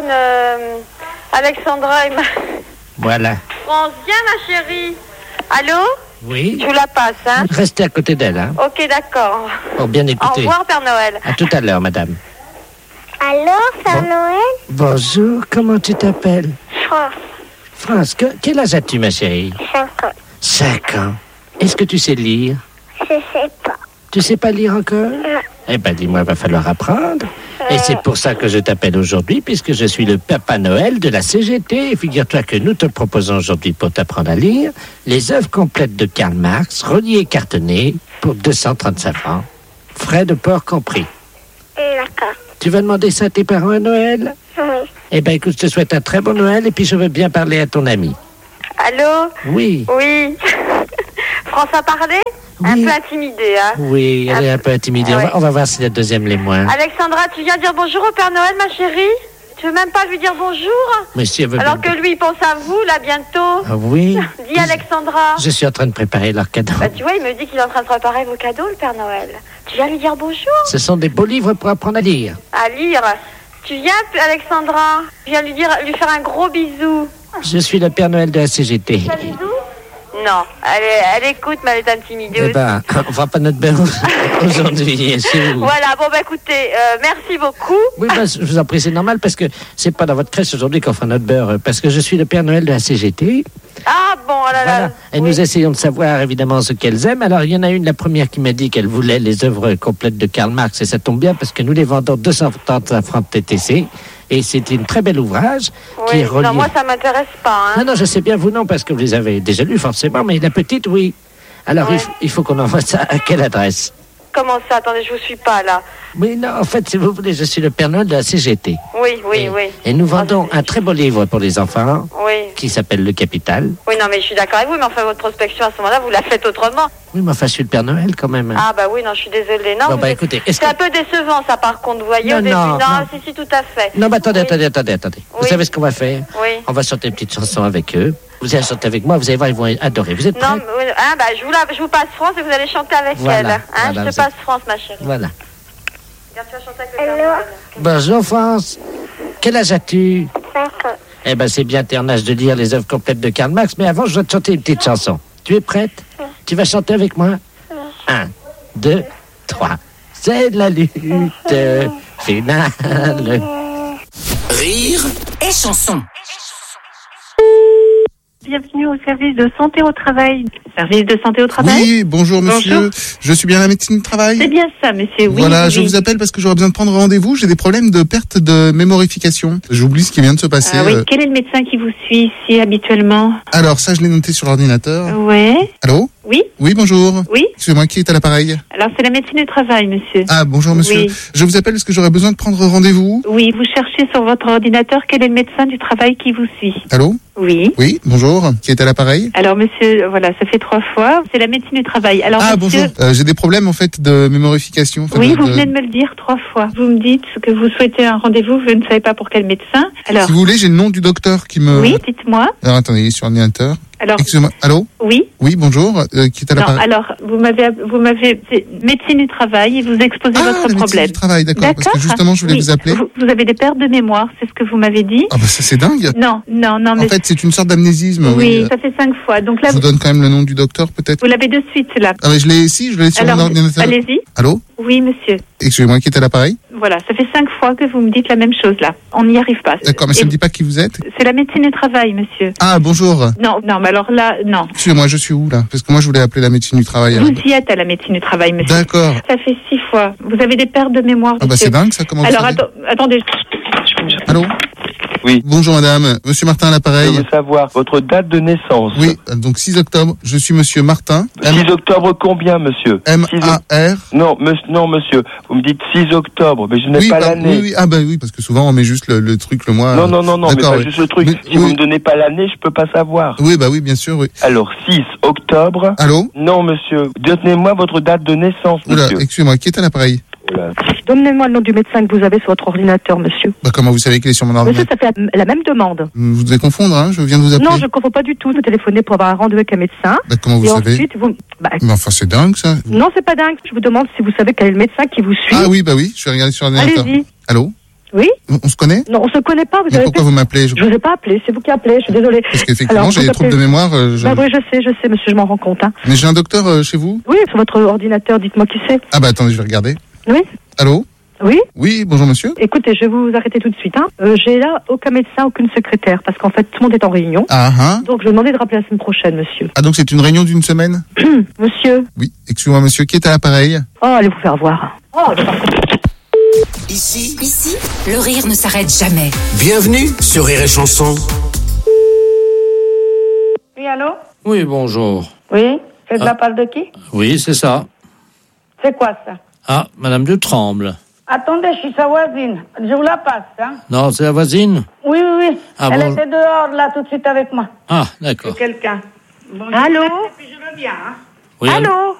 Alexandra et Voilà. France, viens, ma chérie. Allô? Oui. Je vous la passe, hein? Restez à côté d'elle, hein. Ok, d'accord. Pour bien écouter. Au revoir, Père Noël. À tout à l'heure, madame. Allô, Père Noël? Bonjour, comment tu t'appelles? France. France, quel âge as-tu, ma chérie? 5 ans. 5 ans. Est-ce que tu sais lire? Je sais pas. Tu sais pas lire encore? Non. Eh ben, dis-moi, il va falloir apprendre. Et c'est pour ça que je t'appelle aujourd'hui, puisque je suis le Papa Noël de la CGT. Et figure-toi que nous te proposons aujourd'hui, pour t'apprendre à lire, les œuvres complètes de Karl Marx, reliées et cartonnées, pour 235 francs. Frais de port compris. D'accord. Tu vas demander ça à tes parents à Noël? Oui. Eh ben, écoute, je te souhaite un très bon Noël, et puis je veux bien parler à ton ami. Allô? Oui. Oui. France a parlé? Oui. Un peu intimidée, hein? Oui, elle est un peu intimidée. Ouais. On va voir si la deuxième l'est moins. Alexandra, tu viens dire bonjour au Père Noël, ma chérie? Tu veux même pas lui dire bonjour? Mais si elle veut Alors bien- que lui, il pense à vous, là, bientôt. Ah oui. Dis, Alexandra. Je suis en train de préparer leur cadeau. Bah, tu vois, il me dit qu'il est en train de préparer vos cadeaux, le Père Noël. Tu viens lui dire bonjour? Ce sont des beaux livres pour apprendre à lire. À lire. Tu viens, Alexandra? Tu viens lui faire un gros bisou. Je suis le Père Noël de la CGT. Un bisou? Non, elle écoute, mais elle est intimidée Eh aussi. ben, on fera pas notre beurre aujourd'hui. C'est vous. Voilà, bon, bah écoutez, merci beaucoup. Oui, ben, je vous en prie, c'est normal parce que c'est pas dans votre crèche aujourd'hui qu'on fera notre beurre. Parce que je suis le Père Noël de la CGT. Ah bon, oh là là. Voilà. Et nous essayons de savoir évidemment ce qu'elles aiment. Alors, il y en a une, la première, qui m'a dit qu'elle voulait les œuvres complètes de Karl Marx. Et ça tombe bien parce que nous les vendons 235 francs de TTC. Et c'est une très bel ouvrage qui est Oui, relié. non, moi ça m'intéresse pas. Hein. Non, je sais bien, vous non, parce que vous les avez déjà lus forcément, mais la petite, oui. Alors, Ouais. il faut qu'on envoie ça à quelle adresse? Comment ça? Attendez, je vous suis pas là. Oui, non, en fait, si vous voulez, je suis le Père Noël de la CGT. Oui, oui, oui. Et nous vendons un très beau livre pour les enfants Oui. qui s'appelle Le Capital. Oui, non, mais je suis d'accord avec vous, mais enfin, votre prospection à ce moment-là, vous la faites autrement. Oui, mais enfin, je suis le Père Noël quand même. Ah, bah oui, non, je suis désolée. Non, Bon, vous bah êtes- écoutez, c'est un peu décevant, ça, par contre, vous voyez, Non, au début. non, non. Si, tout à fait. Non, mais attendez. Vous Oui. savez ce qu'on va faire? Oui. On va chanter une petite chanson avec eux. Vous allez chanter avec moi, vous allez voir, ils vont adorer. Vous êtes prêts? Non, mais, hein, bah, je vous passe France et vous allez chanter avec Voilà, elle. Hein, voilà, je te vous passe France, ma chérie. Voilà. Regarde, tu vas chanter avec le Père Noël. Bonjour, France. Quel âge as-tu? 5 ans. Eh ben, c'est bien, t'es en âge de lire les œuvres complètes de Karl Marx, mais avant, je dois te chanter une petite chanson. Tu es prête? Tu vas chanter avec moi? 1, 2, 3. C'est la lutte finale. Rire et chanson. Bienvenue au service de santé au travail. Service de santé au travail? Oui, bonjour monsieur. Bonjour. Je suis bien à la médecine du travail. C'est bien ça, monsieur. Oui, Voilà, oui, je oui. vous appelle parce que j'aurais besoin de prendre rendez-vous. J'ai des problèmes de perte de mémorification. J'oublie ce qui vient de se passer. Ah oui, quel est le médecin qui vous suit ici habituellement? Alors ça, je l'ai noté sur l'ordinateur. Ouais. Allô? Oui. Oui, bonjour. Oui. Excusez-moi, qui est à l'appareil? Alors c'est la médecine du travail, monsieur. Ah, bonjour monsieur. Oui. Je vous appelle parce que j'aurais besoin de prendre rendez-vous. Oui, vous cherchez sur votre ordinateur quel est le médecin du travail qui vous suit. Allô? Oui. Oui, bonjour. Qui est à l'appareil? Alors monsieur, voilà, ça fait 3 fois. C'est la médecine du travail. Alors Ah, monsieur, bonjour. J'ai des problèmes en fait de mémorification. Enfin, oui, vous venez de me le dire 3 fois. Vous me dites que vous souhaitez un rendez-vous, vous ne savez pas pour quel médecin. Alors, Si vous voulez, j'ai le nom du docteur qui me... oui, dites-moi. Alors attendez, il est sur l'ordinateur. Alors, Excusez-moi. Allô? oui. Oui, bonjour. Qui est à Non, l'appareil? alors, vous m'avez, c'est médecine du travail et vous exposez votre la médecine problème. du travail, d'accord. Parce que justement, je voulais Oui. vous appeler. Vous avez des pertes de mémoire, c'est ce que vous m'avez dit? Ah bah ça c'est dingue. Non, mais En fait, c'est une sorte d'amnésisme. oui, ça fait 5 fois. Donc là, Je vous donne quand même le nom du docteur, peut-être. vous l'avez de suite, là. Ah mais je l'ai ici, je l'ai sur Alors, mon ordinateur. allez-y. Allô? Oui, monsieur. Excusez-moi, qui est à l'appareil? Voilà, ça fait 5 fois que vous me dites la même chose, là. On n'y arrive pas. D'accord, mais ça Et ne me dit pas qui vous êtes? c'est la médecine du travail, monsieur. Ah, bonjour. Non, mais alors là, non. Excusez-moi, je suis où, là? Parce que moi, je voulais appeler la médecine du travail. Vous y êtes à la médecine du travail, monsieur. D'accord. Ça fait 6 fois. Vous avez des pertes de mémoire, Ah bah monsieur. c'est dingue, ça, comment vous Alors, savez? attendez. Allô? Oui. Bonjour madame, monsieur Martin à l'appareil. Je veux savoir votre date de naissance. Oui, donc 6 octobre, je suis monsieur Martin. 6 octobre combien, monsieur? M-A-R. Non, monsieur, vous me dites 6 octobre, mais je n'ai Oui, pas bah, l'année. oui, ah bah oui, parce que souvent on met juste le truc, le mois. Non, mais D'accord, pas oui. juste le truc. Mais- Si vous me donnez pas l'année, je peux pas savoir. Oui, bah oui, bien sûr, oui. Alors, 6 octobre. Allô? Non, monsieur. Donnez-moi votre date de naissance, Oula, monsieur. excusez-moi, qui est à l'appareil? Donnez-moi le nom du médecin que vous avez sur votre ordinateur, monsieur. Bah, comment vous savez qu'il est sur mon ordinateur? Monsieur, ça fait la même demande. Vous devez confondre, hein, je viens de vous appeler. Non, je ne confonds pas du tout. Vous téléphonez pour avoir un rendez-vous avec un médecin. Bah, comment vous savez? Ensuite, Mais enfin, c'est dingue, ça. Non, c'est pas dingue. Je vous demande si vous savez quel est le médecin qui vous suit. Ah oui, bah oui, je vais regarder sur l'ordinateur. Allez-y. Allô? Oui? On se connaît? Non, on se connaît pas. Mais pourquoi vous m'appelez? Je vous ai pas appelé, c'est vous qui appelez, je suis désolée. Parce qu'effectivement, j'ai des troubles de mémoire. Bah oui, je sais, monsieur, je m'en rends compte. Hein. Mais j'ai un docteur chez vous? Oui, sur votre ordinateur, dites-moi qui c'est. Ah bah attendez, je vais regarder. Oui? Allô? Oui? Oui, bonjour monsieur. Écoutez, je vais vous arrêter tout de suite. Hein. J'ai là aucun médecin, aucune secrétaire, parce qu'en fait, tout le monde est en réunion. Ah ah. Donc, je vais demander de rappeler la semaine prochaine, monsieur. Ah donc c'est une réunion d'une semaine? Monsieur? Oui, excusez-moi monsieur, qui est à l'appareil? Oh, allez vous faire voir. Oh, Ici, le rire ne s'arrête jamais. Bienvenue sur Rire et Chanson. Oui, allô? Oui, bonjour. Oui, c'est de la part de qui? Oui, c'est ça. C'est quoi ça? Ah, Madame de Tremble. Attendez, je suis sa voisine. Je vous la passe, hein? Non, c'est la voisine? Oui, oui, oui. Ah, Elle bon. était dehors, là, tout de suite avec moi. Ah, d'accord. C'est quelqu'un. Bon, allô? Et puis je reviens, hein? Oui, allô?